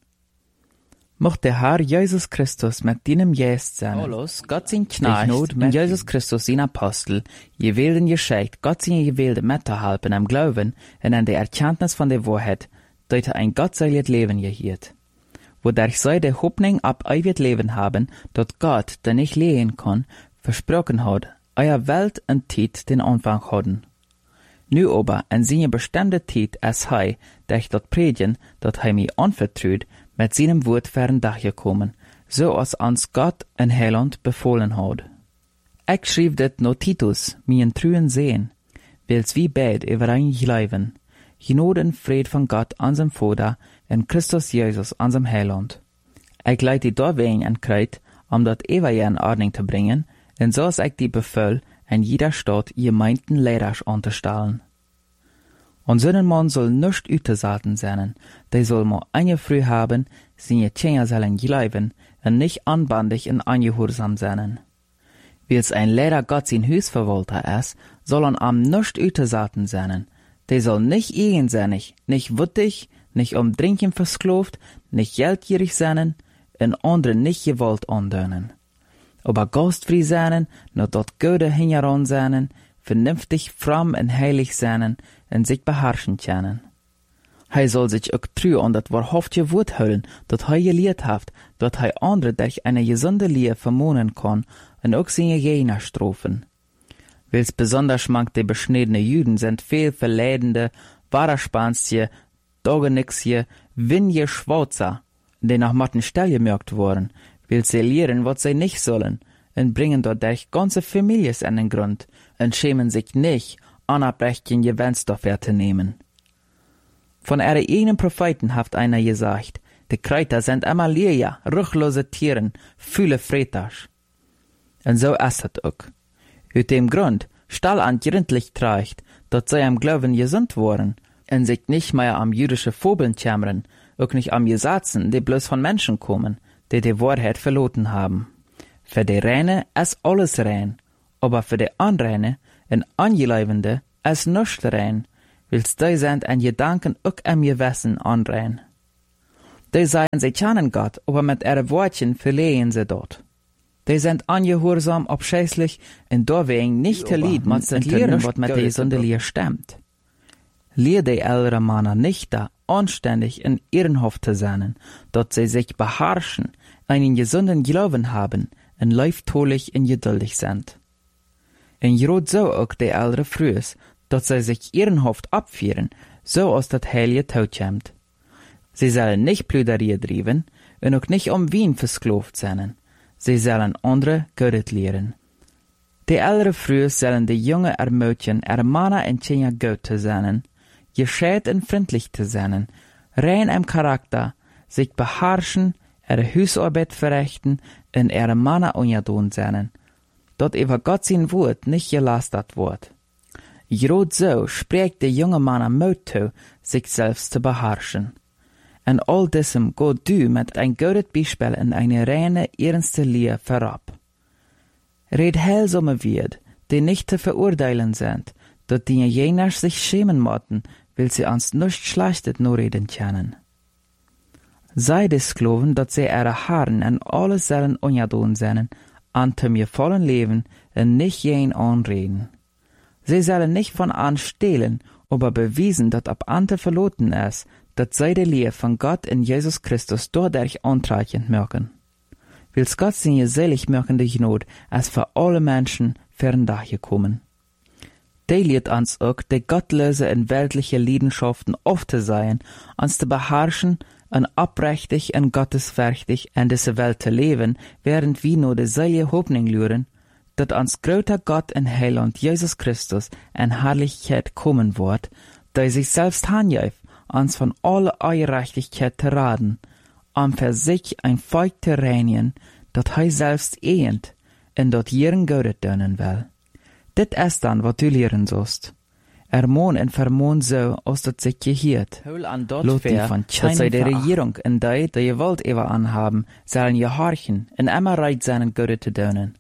Mocht der Herr Jesus Christus mit deinem Geist sein. Paulus, Gott sein Knecht, und Jesus Christus sein Apostel, gewählten geschickt, Gott sein gewählte mitzuhelfen am Glauben und an der Erkenntnis von der Wahrheit, dass ein gottseliges Leben gehielt. Wodurch sie der Hoffnung ab ewig Leben haben, dort Gott, der nicht lehen kann, versprochen hat, euer Welt und Zeit den Anfang hatten. Nu aber, in seine bestimmte Zeit, es hei, der ich dort predigen, dort hei mich anvertraut, mit seinem Wort fern Dach gekommen, so als uns Gott ein Heiland befohlen hat. Ich schrieb det no Titus, mien trüen sehen, wils wie beid überein leben, Gnade und Fried von Gott, unserem Vater, in Christus Jesus, unserem Heiland. Ich leite da wen an Kreuz, dat Evangelium in Ordnung zu bringen, und so ist ich die Befehl, in jeder Stadt ihr meinten Lehrers anzustellen. Und so ein Mann soll nicht ütesaten sein, der soll nur eine Früh haben, seine Kinder sollen bleiben, und nicht anbandig und angehorsam sein. Wie es ein Lehrer Gott sein Hausverwalter ist, soll am nicht ütesaten sein, der soll nicht eigensinnig, nicht wüttig, nicht Trinken versklavt, nicht geldgierig sein, und anderen nicht Gewalt andönen. Aber gastfrei sein, nur dort Gute hingeran sein, vernünftig, fromm und heilig sein und sich beherrschen können. Hij soll sich auch treu an dat wahrhaftige Wort halten, dat hij gelehrt hat, dat hij andere durch eine gesunde Lehre vermohnen kann und auch seine Gegner strafen. Wils besonders mank die beschnittene Juden sind viel verleidende, Waderspanstje, Dogenixje, Winje Schwarzer, die nach matten Stell gemerkt worden, wils sie lehren, was sie nicht sollen, und bringen dadurch ganze Families an den Grund, und schämen sich nicht, Anabrechen Gewinst dafür zu nehmen. Von ihre eigenen Propheten haft einer gesagt, die Kräuter sind immer leer, ruchlose Tieren, viele Fretasch. Und so ist es auch. Aus dem Grund, stall an gründlich trägt, dass sie am Glauben gesund worden, und sich nicht mehr am jüdische Fobeln kämmern, auch nicht am Gesetzen, die bloß von Menschen kommen, die die Wahrheit verloren haben. Für die Reine ist alles rein, aber für die Unreine en Angeleibende ist nicht rein, wils die sind en Gedanken auch am Gewissen unrein. Die sagen, sie kennen Gott, aber mit ihren Worten verlehen sie dort. Die sind angehorsam, abscheußlich, und deswegen nicht te lieb, man sind lehren, was mit der Sünde stimmt. Lehr die ältere Männer nicht da, anständig in ihren Hof zu sein, dort sie sich beherrschen, einen gesunden Glauben haben, und leiftolich und geduldig sind. Und gerade so auch die ältere Frühes, dort sie sich ihren Hof abführen, so als das Heilige Tod kommt. Sie sollen nicht Plüderie trieben und auch nicht Wien versklavt sein. Sie sollen andere Gott lehren. Die ältere Frühes sollen die Junge ermutigen, Männer und Kinder Gott zu sein, gescheit und freundlich zu sein, rein im Charakter, sich beherrschen, ihre Hausarbeit verrichten und ihre Männer ungetun sein, dort über Gott sein Wort nicht gelastet wird. Gerade so spricht die junge Männer Mut zu, sich selbst zu beherrschen. Und all diesem geht du mit ein gutes Beispiel in eine reine, ernste Lehre vorab. Red heilsame Wort, die nicht zu verurteilen sind, dort die jener sich schämen mochten, will sie uns nicht schlechtet nur reden können. Sei des Sklaven, dass sie ihre Herren und alles sollen ungetun sein, an mir vollen Leben und nicht jen anreden. Sie sollen nicht von an stehlen, aber bewiesen, dass ab ante verloten ist, dass sie die Lehre von Gott in Jesus Christus dadurch antreichend mögen. Wils Gott seine selig mögende Gnade als für alle Menschen fern gekommen. Die lehrt uns auch, die gottlose und weltliche Leidenschaften oft zu sein, uns zu beherrschen und aufrichtig und gottesfürchtig in dieser Welt zu leben, während wir nur die selige Hoffnung luren, dass uns großer Gott und Heiland Jesus Christus in Herrlichkeit kommen wird, der sich selbst handjäft, uns von aller Ungerechtigkeit zu raten, für sich ein Volk zu reinigen, dat hij selbst ehend en dat ihren Gott dienen will. Dit ist dann, was du lehren sollst. Ermahn und vermahn so, als dat sich gehiert. Lot die von dass sie die Regierung in die Gewalt über anhaben, sollen gehorchen und immer reit sein, Gott zu dienen.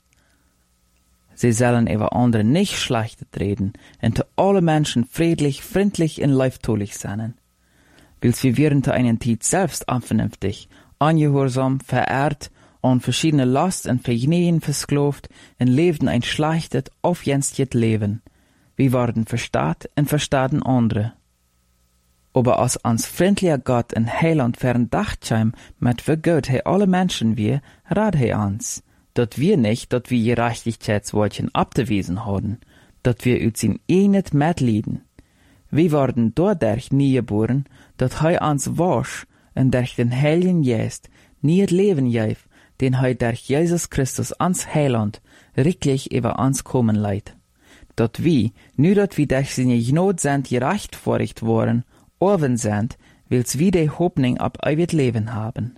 Sie sollen über andere nicht schlecht reden und zu alle Menschen friedlich, freundlich und leiftolich sein. Wils wir wären zu einer Zeit selbst unvernünftig, ungehorsam, verehrt, an verschiedene Last und Vergnügen versklavt und lebten ein schlechtes, aufjenstet Leben. Wir waren verstaat und verstaten andere. Aber als ans freundlicher Gott und Heiland verdachtscheim, mit wie Gott he alle Menschen wir, rat he uns, dat wir nicht, dat wir Gerechtigkeitswortchen abgewiesen haben, dat wir ut sin nicht mitleiden. Wir waren dadurch nie geboren, dat he uns wasch und durch den Heiligen Geist nie het Leben gäf, den he durch Jesus Christus ans Heiland wirklich über uns kommen leid. Dat wir, nu dat wir durch seine Gnade sind gerechtfertigt worden, oben sind, wils wir die Hoffnung ab ewig Leben haben.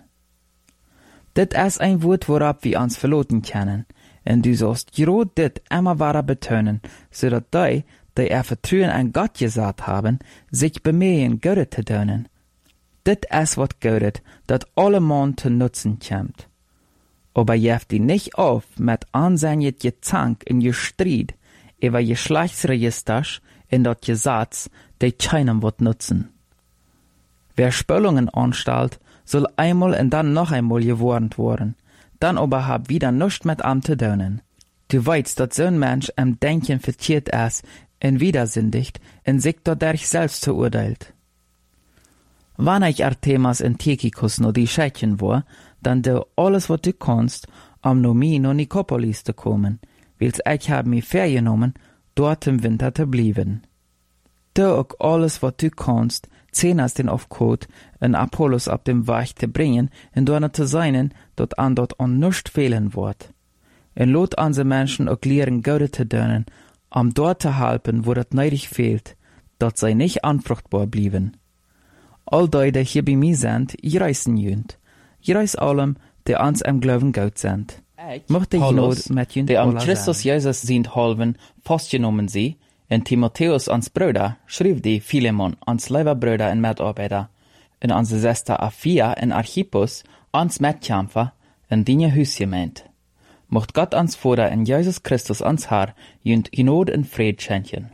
Dit ist ein Wort, worab wir uns verloten können, und du sollst gerade dit immer wahrer betonen, so dat die Vertrauen an Gott gesagt haben, sich bemühen, Gott zu dienen. Dit ist wat Gott, dat alle Mann zu nutzen kommt. Aber jeft die nicht auf mit ansehnget Gezank in je Streit über Geschlechtsregisters in dat Gesetz, die keinem wird nutzen. Wer Spöllungen anstellt, soll einmal und dann noch einmal gewarnt worden, dann aber hab wieder nichts mit am zu tun. Du weißt, dass so ein Mensch am Denken verkehrt ist und widersündigt und sich dadurch selbst verurteilt. Wann ich Artemas und Tychicus noch die Schädchen war, dann du alles, was du kannst, um no mi no Nikopolis zu kommen, wils ich hab mich vergenommen, dort im Winter zu blieben. Du auch alles, was du kannst, Zenas den Aufkot und Apollos ab dem Weg zu bringen, und dort zu sein, dort an nicht fehlen wird. Und lot unsere Menschen auch lehren, Gott zu dienen, dort zu helfen, wo das neidig fehlt, dort sei nicht anfruchtbar blieben. All die hier bei mir sind, reißen jünd. Ich reiß allem, die uns am Glauben Gott sind. Möchte ich not mit jünd der am Christus Jesus sind halben, festgenommen sie, und Timotheus ans Bruder, schrieb die Philemon ans Leiberbrüder und Mitarbeiter, und unsere Schwester Aphia und Archippus ans Mitkämpfer, in die Hüsgemeint. Mocht Gott ans Vader en Jesus Christus ans Haar, junt genade en vrede schenken.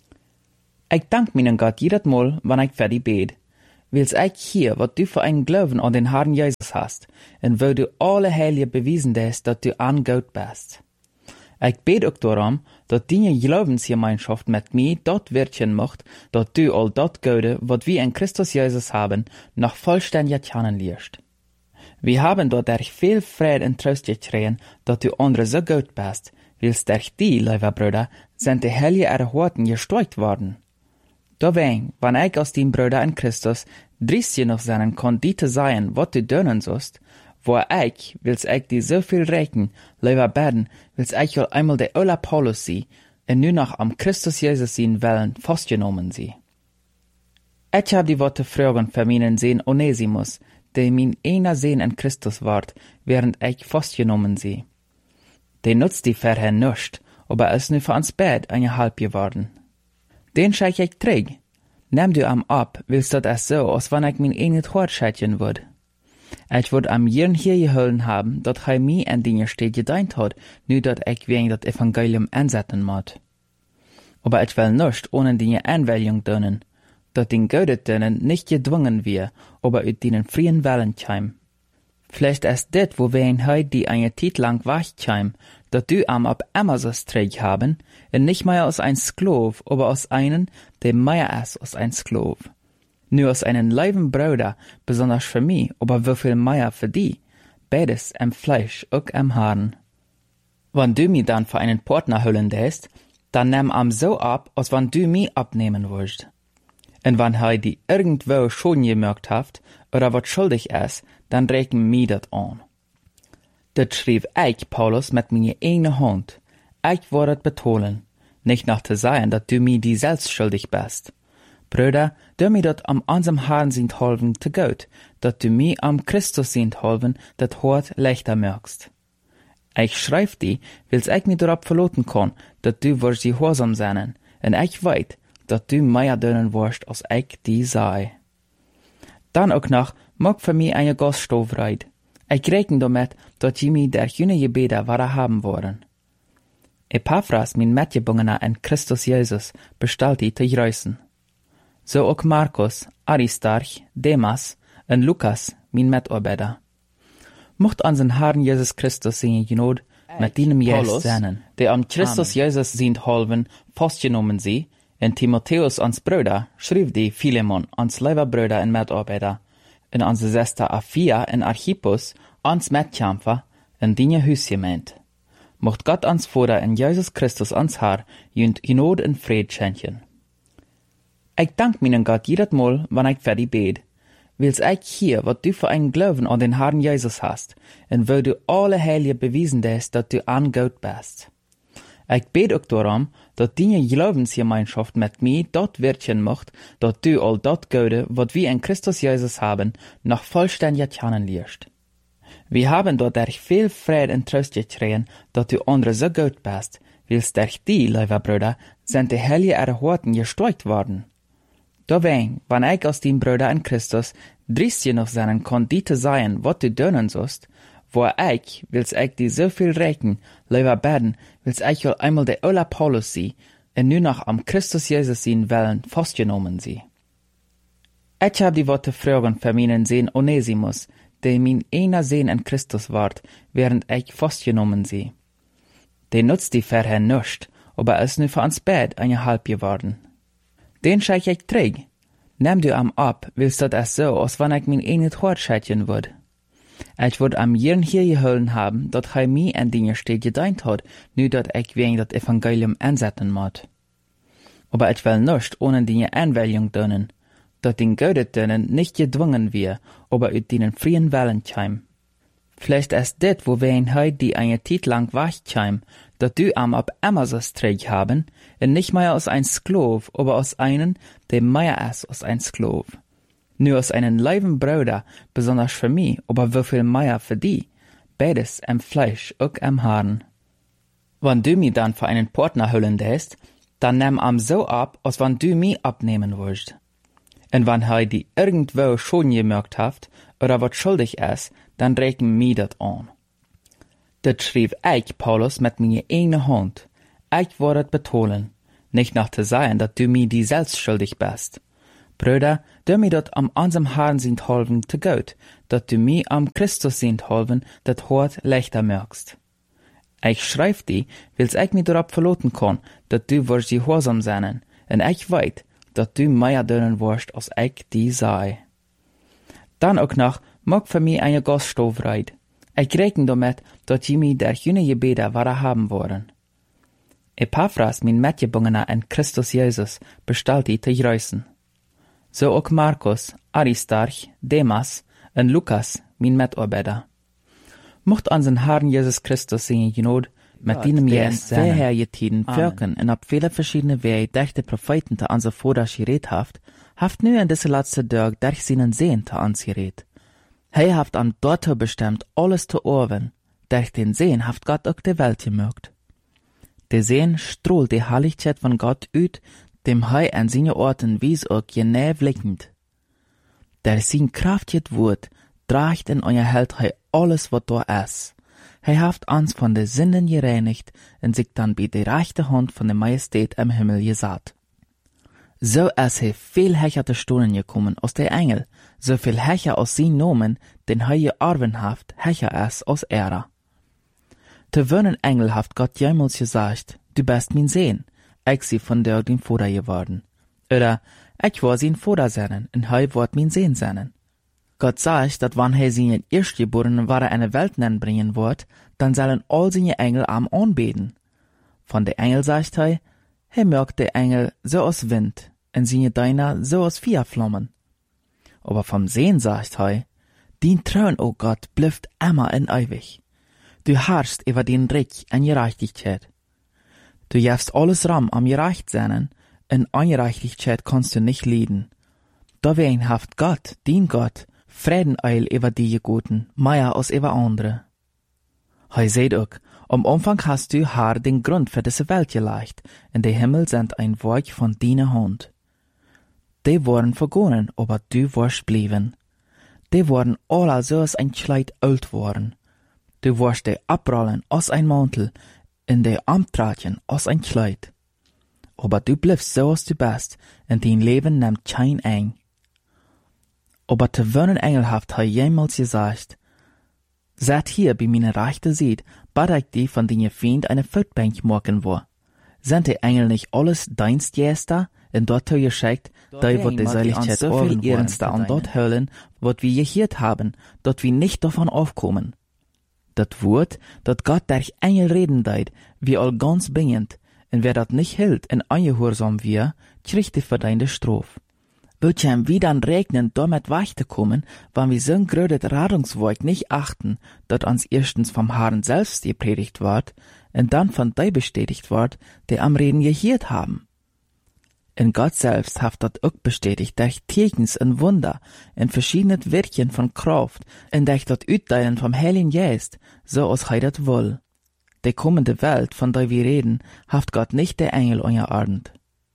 Ik dank mijn God jedes Mal, wanneer ik voor die bed, wils ik hier, wat du für einen Glauben an den Herrn Jesus hast, en wo du alle Heilige bewiesen hast, dat du an Gott bist. Ich bete auch darum, dat deine Glaubensgemeinschaft mit mir dort wirken macht, dat du all dort Gute, wat wir in Christus Jesus haben, noch vollständig kennenlernst. Wir haben dort durch viel Friede und Trost gekriegt, dat du andere so gut bist, wils durch die, lieber Bruder, sind die Heilige Erhorten gestärkt worden. Dawein, wann ich aus dem Bruder in Christus drist je noch seinen kann, die zu sein, wat du dönen sollst, wo ich, wils ich die so viel reichen, lieber beten, wils ich will einmal der Ola Paulus sie, und nu noch am Christus Jesus ihn wollen, festgenommen sie. Ich hab die Worte fragen für meinen Sohn Onesimus, der mein einer Sohn in Christus ward, während ich festgenommen sie. Der nutzt die vorher nicht, aber ist nu für uns Bett eine halb geworden. Den scheich ich träg. Nimm du am ab, willst dat es so, als wann ich mein eigenes Hort scheitchen würd. Ich würd am Jirn hier geholfen haben, dat hij mir en Dinge steht gedeint hat, nu dat ich wegen dat Evangelium ansetzen mod. Aber ich will nicht ohne Dinge Anwählung dönen, dat den Gödet dönen nicht gedwungen wir, aber ut denen frien Wellen käm. Vielleicht ist dit, wo wir in heut die eine Zeit lang wach käm, dat du am ab Amazos träg haben, und nicht mehr aus ein Sklav, aber aus einen, der mehr ist als ein Sklav. Nur aus einen leiben Bruder, besonders für mich, aber wieviel mehr für die, beides am Fleisch und am Haaren. Wenn du mich dann für einen Partner holen lässt, dann nimm am so ab, als wenn du mich abnehmen willst. Und wenn er die irgendwo schon gemerkt hat, oder was schuldig ist, dann rechnen mir dat an. Dat schrieb ich, Paulus, mit meiner eigenen Hand. Ich wurde betonen, nicht nach zu sagen, dass du mir die selbst schuldig bist. Brüder, du mir dat am unserem Herrn sind halven zu gut, dass du mir am Christus sind halven, dat Hort leichter merkst. Ich schreib die, wils ich mir darauf verloten kann, dass du wirst sie gehorsam sein, und ich weiß, dass du mehr dönen wirst, als ich die sei. Dann auch noch, mag für mich eine Gaststoffreit. Ich rechne damit, dass sie mir der jüne Gebete wahr haben wollen. Epaphras, mein Mitgebungener in Christus Jesus, bestellt die zu grüßen. So auch Markus, Aristarch, Demas und Lukas, mein Mitarbeiter. Mocht unseren Herrn Jesus Christus seine Gnade mit deinem Jesus sein, der am Christus Jesus sind halben, festgenommen sie, und Timotheus, ans Bruder, schrieb die Philemon, ans lieber Bruder und Mitarbeiter, und unsere Schwester Aphia und Archippus, ans Mitkämpfer, und deine Hüsgemeint. Mocht Gott ans Vater und Jesus Christus ans Haar, junt Gnade und Friede schenken. Ich dank meinen Gott jedes Mal, wann ich für die bed, wils ich hier, wat du für einen Glauben an den Herrn Jesus hast, und wo du alle Heilige bewiesen hast, dass du an Gott bist. Ich bete auch darum, dass deine Glaubensgemeinschaft mit mir dort wirken macht, dass du all dort Gute, wat wir in Christus Jesus haben, noch vollständig kennenlernst. Wir haben dort durch viel Friede und Trost gekriegt, dass du andere so gut bist, wils durch die, lieber Bruder, sind die Heilige Erhorten gestärkt worden. Dawein, wenn ich aus dem Bruder in Christus drist je noch sein kann, die zu sein, wat du dönen sollst, wo ich, wils ich die so viel reichen, lieber beten, wils ich will einmal der Ola Paulus sie, und nu noch am Christus Jesus ihn wollen, festgenommen sie. Ich hab die Worte fragen für meinen Sohn Onesimus, der mein einer Sohn in Christus ward, während ich festgenommen sie. Der nutzt die vorher nicht, aber ist nu für uns Bett eine halb geworden. Den scheich ich träg. Nimm du am ab, willst dat es so, als wann ich mein eigenes Hort scheitchen würd. Ich würd am Jirn hier geholfen haben, dat hij mir en Dinge steht gedeint hat, nu dat ich wegen dat Evangelium ansetzen mod. Aber ich will nicht ohne Dinge Anwählung dönen, dat den Gödet dönen nicht gedwungen wir, aber ut denen frien Wellen käm. Vielleicht ist dit, wo wir in heut die eine Zeit lang wach käm, dat du am ab Amazos träg haben, und nicht mehr aus ein Sklav, aber aus einen, der mehr ist als ein Sklav. Nur aus einen leiben Bruder, besonders für mich, aber wieviel mehr für die, beides am Fleisch und am Haaren. Wenn du mich dann für einen Partner holen lässt, dann nimm am so ab, als wenn du mich abnehmen willst. Und wenn er die irgendwo schon gemerkt hat, oder was schuldig ist, dann rechnen mir dat an. Dat schreef ik, Paulus, met mijn eigene hand. Ik word het betonen, nicht nach te sagen, dat du mir die selbst schuldig bist. Brüder, du mir dat am unserem Herrn sind halven te gut, dat du mir am Christus sind halven, dat Hort leichter merkst. Ich schreib die, wils ich mir darauf verloten kann, dat du wirst gehorsam sein, en ich weet, dat du mehr dönen wirst, als ich die sei. Dann auch noch, mag für mich eine Gaststoffreit. Ich rechne damit, dat je mir der jene Gebete wahre haben wollen. Epaphras, mein Mitgebungener in Christus Jesus, bestellt die te grüßen. So auch Markus, Aristarch, Demas und Lukas, mein Mitarbeiter. Mocht unseren Herrn Jesus Christus seine Gnade mit denen wir in vorherige Tiden wirken und auf viele verschiedene Wege durch die Propheten zu unser Vater geredet haft nu in diese letzte Tag durch seinen Sehen zu uns geredet. Haft an dort bestimmt, alles zu orven. Durch den Sehen haft Gott auch die Welt gemögt. Der Sehen strahlt die Herrlichkeit von Gott ut, dem Hei an seine Orten wies auch genau blickend. Der sein kraftiges Wort tragt in euer Held Hei alles, was da ist. Haft uns von den Sünden gereinigt und sich dann bei der rechten Hand von der Majestät im Himmel gesatt. So ist viel hecherte Stunden gekommen aus der Engel, so viel hecher aus sein Nomen, den Hei gearbenhaft hecher ist aus Ära. Te wöhnen Engel haft Gott jemals gesagt, du bist mein Sehen, ich sie von dir den Vater geworden. Oder, ich war sein Vater seinen, und Hei ward mein Sehen seinen. Gott sagt, dat wann er seinen Erstgeborenen wahre eine Welt bringen wird, dann sollen all seine Engel am anbeten. Von der Engel sagt er merkt der Engel so aus Wind, und seine Deiner so aus Feuerflammen. Aber vom Sehen sagt er, din Thron, o Gott, blüfft immer in ewig. Du herrschst über den Recht und Gerechtigkeit. Du jefst alles Ram am Gerecht sein, in Ungerechtigkeit kannst du nicht leiden. Da wen haft Gott, din Gott, Frieden eil über die Guten, mehr als über andere. Hei seht auch, am Anfang hast du Herr den Grund für diese Welt gelegt, und die Himmel sind ein Werk von deiner Hand. Die waren vergonnen, aber du warst blieben. Die waren alle so als ein Kleid alt worden. Du warst die abrollen aus ein Mantel, in die Amtratchen aus ein Kleid. Aber du bliebst so als du bist, und dein Leben nimmt kein eng. Aber te wohnen engelhaft hat jemals gesagt, seid hier bei meiner rechten Seite, bad ich die von den Feind eine Feldbank machen wo. Sind die Engel nicht alles Dienstjäster, in dort geschickt, da wird die Seligkeit so viel ernster an dort hören, wat wir gehört haben, dort wir nicht davon aufkommen. Dat Wort, dat Gott durch Engel reden deit, wie all ganz bingend, und wer dat nicht hält und ungehorsam wir, kriegt die verdiente Strophe. Wird ja wieder an Regnen damit weiterkommen, wenn wir so'n grödet Radungswerk nicht achten, dat uns erstens vom Herrn selbst gepredigt ward, und dann von die bestätigt ward, die am Reden gehört haben. In Gott selbst haft dat auch bestätigt durch Tekens und Wunder, in verschiedenen Wirkchen von Kraft, und durch dat Utdeilen vom Heiligen Geist, so als hei dat woll. Die kommende Welt, von der wir reden, haft Gott nicht der Engel unterordnet.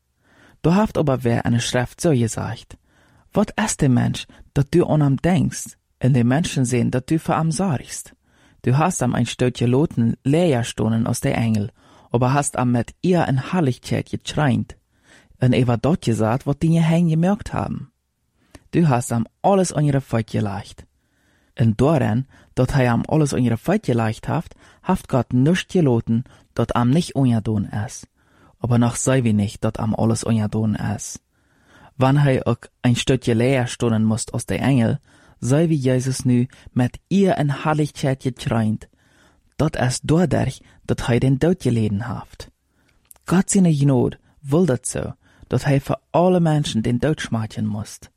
Du haft aber wer eine Schrift so gesagt, wat ist der Mensch, dat du an am denkst, und die Menschen sehen, dat du für am sorgst. Du hast am ein Stückchen Loten Lehrstunden aus der Engel, aber hast am mit ihr in Herrlichkeit getreint, und war dort gesagt, wat die Hängen gemerkt haben. Du hast am alles an ihre Feut gelegt. Und daran, dat am alles an ihre Feut gelegt haft Gott nichts geloten, dat am nicht ungedon ist. Aber noch sei wie nicht, dat am alles ungedon ist. Wann auch ein Stückchen Lehrstunden musst aus der Engel, sei wie Jesus nu mit ihr in Herrlichkeit getreint. Dat ist dadurch, dat den Tod geleden haft. Gott seine Gnade will dat so, dat für alle Menschen den Tod schmeicheln musst.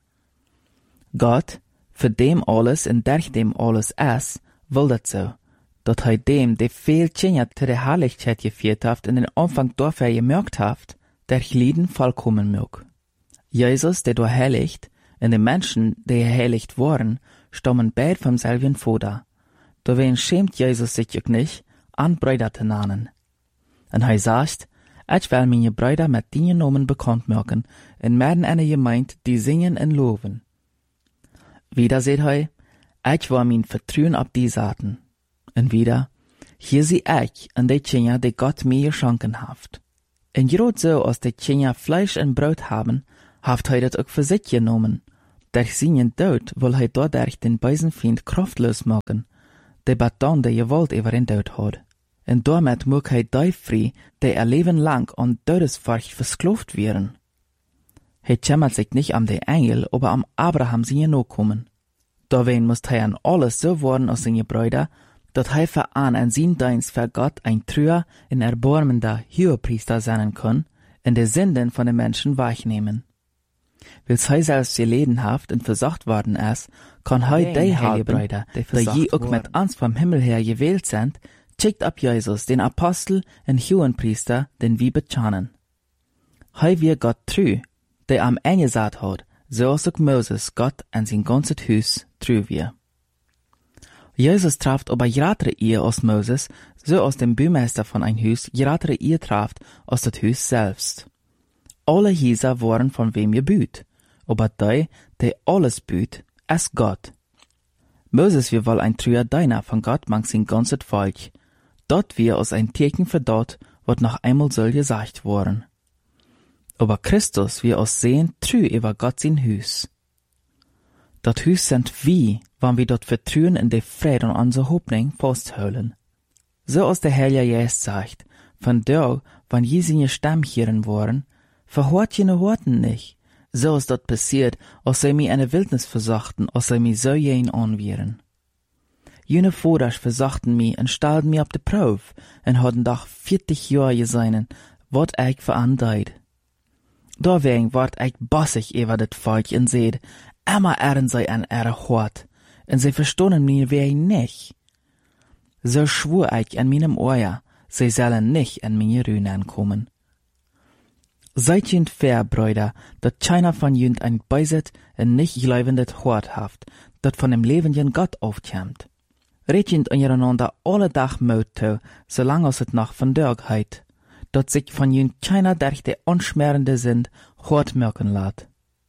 Gott, für dem alles und durch dem alles ist, will dat so, dat dem, der viel Tschinja zu der Herrlichkeit geführt haft, in den Anfang dafür gemerkt haft, der Lieden vollkommen mög. Jesus, der heiligt, und die Menschen, die heiligt waren, stammen beid vom selben Vater. Dawein schämt Jesus sich auch nicht, an Brüder zu nennen. Und sagt, ich will meine Brüder mit den Namen bekannt machen, und werden eine Gemeinde, die singen und loben. Wieder seht ich war mein Vertrauen auf die Saaten. Und wieder, Hier sie ich an die Tjenja, die Gott mir geschenken haft. En grad so, als die Tjenja Fleisch en Brot haben, haft hij dat ook für sich genommen. Durch seinen Tod will hij dadurch den bösen Feind kraftlos machen, der Baton der Gewalt über den Tod hat. En damit mag hij die frei, die ihr Leben lang an Todesfurcht versklavt werden. Hij kümmert sich nicht um die Engel, aber um Abraham seine Nachkommen. Dawein muss hij an alles so worden als seine Brüder, dat hij veran an sein Dienst für Gott ein treuer und erbarmender Hohepriester sein kann, und die Sünden von den Menschen wegnehmen. Weil's hij selbst geleden haft und versorgt worden ist, kann hij die Heilbrüder, die je auch mit uns vom Himmel her gewählt sind, schickt ab Jesus, den Apostel und Hohenpriester, den wir bekennen. Hij wir Gott treu, der am Ende gesagt hat, so als auch Moses Gott an sein ganzes Haus treu wir. Jesus traft aber gratere ihr als Moses, so als dem Bürgermeister von ein Haus gratere ihr traft als das Haus selbst. Alle Häuser waren von wem gebüht, aber der alles büht, ist Gott. Moses wir wohl ein treuer Diener von Gott mang sein ganzes Volk, dort wir als ein Teken für dort, wat noch einmal soll gesagt worden. Aber Christus wir als sehen treu über Gott sein Haus. Dat Haus sind wie, wann wir dort vertrauen in die Frieden und unsere Hoffnung festhalten. So als der Herr Jesus sagt, von da, wann je seine Stamm hören waren, verhört jene Worten nicht. So ist dort passiert, als sie mir eine Wildnis versachten, als sie mir so jen anwieren. Jene Voders versachten mir und stellten mir auf die Probe und hatten doch 40 Jahre geseinen, wat ich verandeit. Deswegen ward ich bossig über das Volk und seht, immer ehren sie an ihre Hort, und sie verstonden mir wer nicht. So schwur ich an meinem Ohr, sie sollen nicht an meine Ruinen kommen. Seid jünd fair, Brüder, dat keiner von jünd ein Beiset und nicht gläubendet Hort haft, dat von dem lebenden Gott aufkämmt. Red jünd untereinander alle Tag Mut zu, solange es noch von Dörg heit, dat sich von jünd keiner durch die unschmerende sind, Hort merken lässt.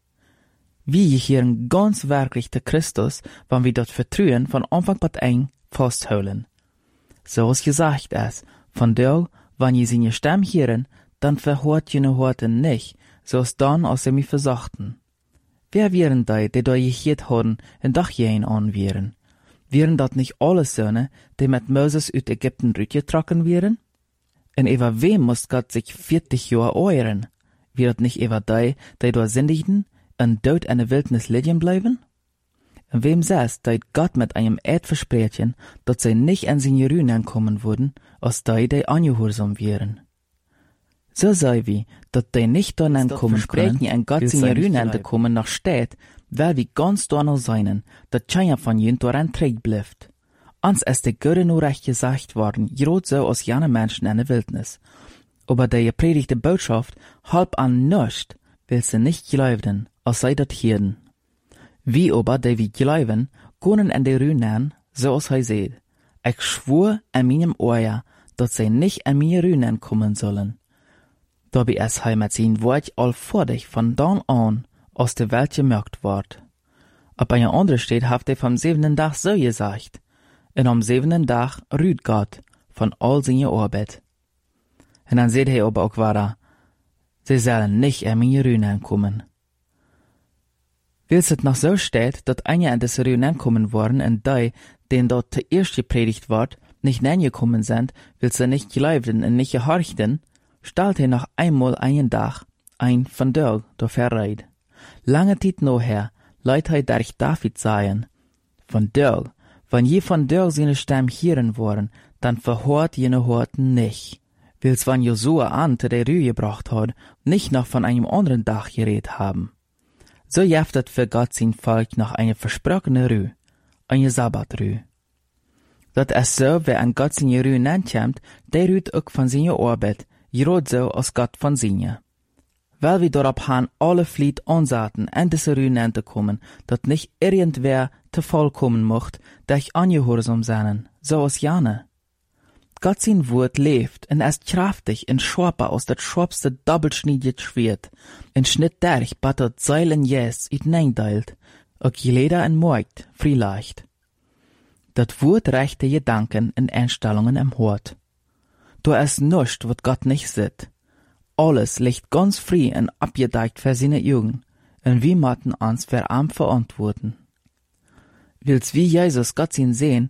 Wir hören ganz wirklich der Christus, wenn wir dort vertrauen, von Anfang bis Ende festhalten. So ist gesagt es, von da, wenn ihr seine Stimme hören, dann verhört jene Horten nicht, so ist dann, als sie mich versachten. Wer wären die da gehört haben, und doch jen anwären? Wären dat nicht alle Söhne, die mit Moses aus Ägypten rütgetragen wären? Und über wem muss Gott sich 40 Jahre ehren? Wäret nicht über die da sündigten, und dort in der Wildnis liegen bleiben? Und wem saß, dass Gott mit einem Eid versprechen, dass sie nicht an seine Ruinen kommen würden, als die angehorsam wären? So sei wie, dass die nicht daran kommen können, an Gott seine Ruinen zu kommen, noch steht, weil wir ganz danach seinen, dass keiner von ihnen daran trägt bleibt. Uns ist die gute Nachricht gesagt worden, gerade so als jene Menschen in der Wildnis. Aber die gepredigte Botschaft halb an nichts, will sie nicht glauben, als sei dat Hirden. Wie aber, die wir glauben, können in die Ruinen, so als er seht. Ich schwur an meinem Ohr, dass sie nicht an meine Ruinen kommen sollen. Dabei ist er mit sein Wort allvordig von dann an aus der Welt gemerkt ward. Ab einer anderen steht, haft er vom 7. Tag so gesagt. Und am 7. Tag ruht Gott von all seiner Arbeit. Und dann seht er aber auch weiter, sie sollen nicht an meine Ruinen kommen. Weil's es noch so steht, dass einer an diese Ruinen kommen worden und die, denen dort zuerst gepredigt ward, nicht gekommen sind, weil sie nicht glaubten und nicht gehorchten, stellt er noch einmal einen Tag ein von Dörg durch Herreit. Lange Zeit nachher leiht er durch David sagen, von Dörg, wenn je von Dörg seine Stimme hören wollen, dann verhört jene Horten nicht. Weil's wann Josua an zu der Rühe gebracht hat, nicht noch von einem anderen Tag geredet haben. So jaftet für Gott sein Volk noch eine versprochene Rühe, eine Sabbatrühe. Dat ist so, wer an Gott seine Rühe nennt, der rüht auch von seiner Arbeit, gerade so als Gott von seiner. Weil wir darauf haben, alle Flied ansaten, an diese Rühe zu kommen, dat nicht irgendwer zu vollkommen mocht, durch angehorsam sein, so als Jane. Gott sein Wort lebt und ist kraftig und scharper aus das scharfste doppelschneidige Schwert, und schnitt durch, bat dat Seilen jes it neindeilt, auch jeder en Markt, vielleicht. dat Wort rechte Gedanken und Einstellungen im Hort. Da ist nichts, wat Gott nicht sieht. Alles liegt ganz frei und abgedeckt für seine Augen, und wir müssen uns für ihn verantworten. Wils wie Jesus Gott ihn sehen,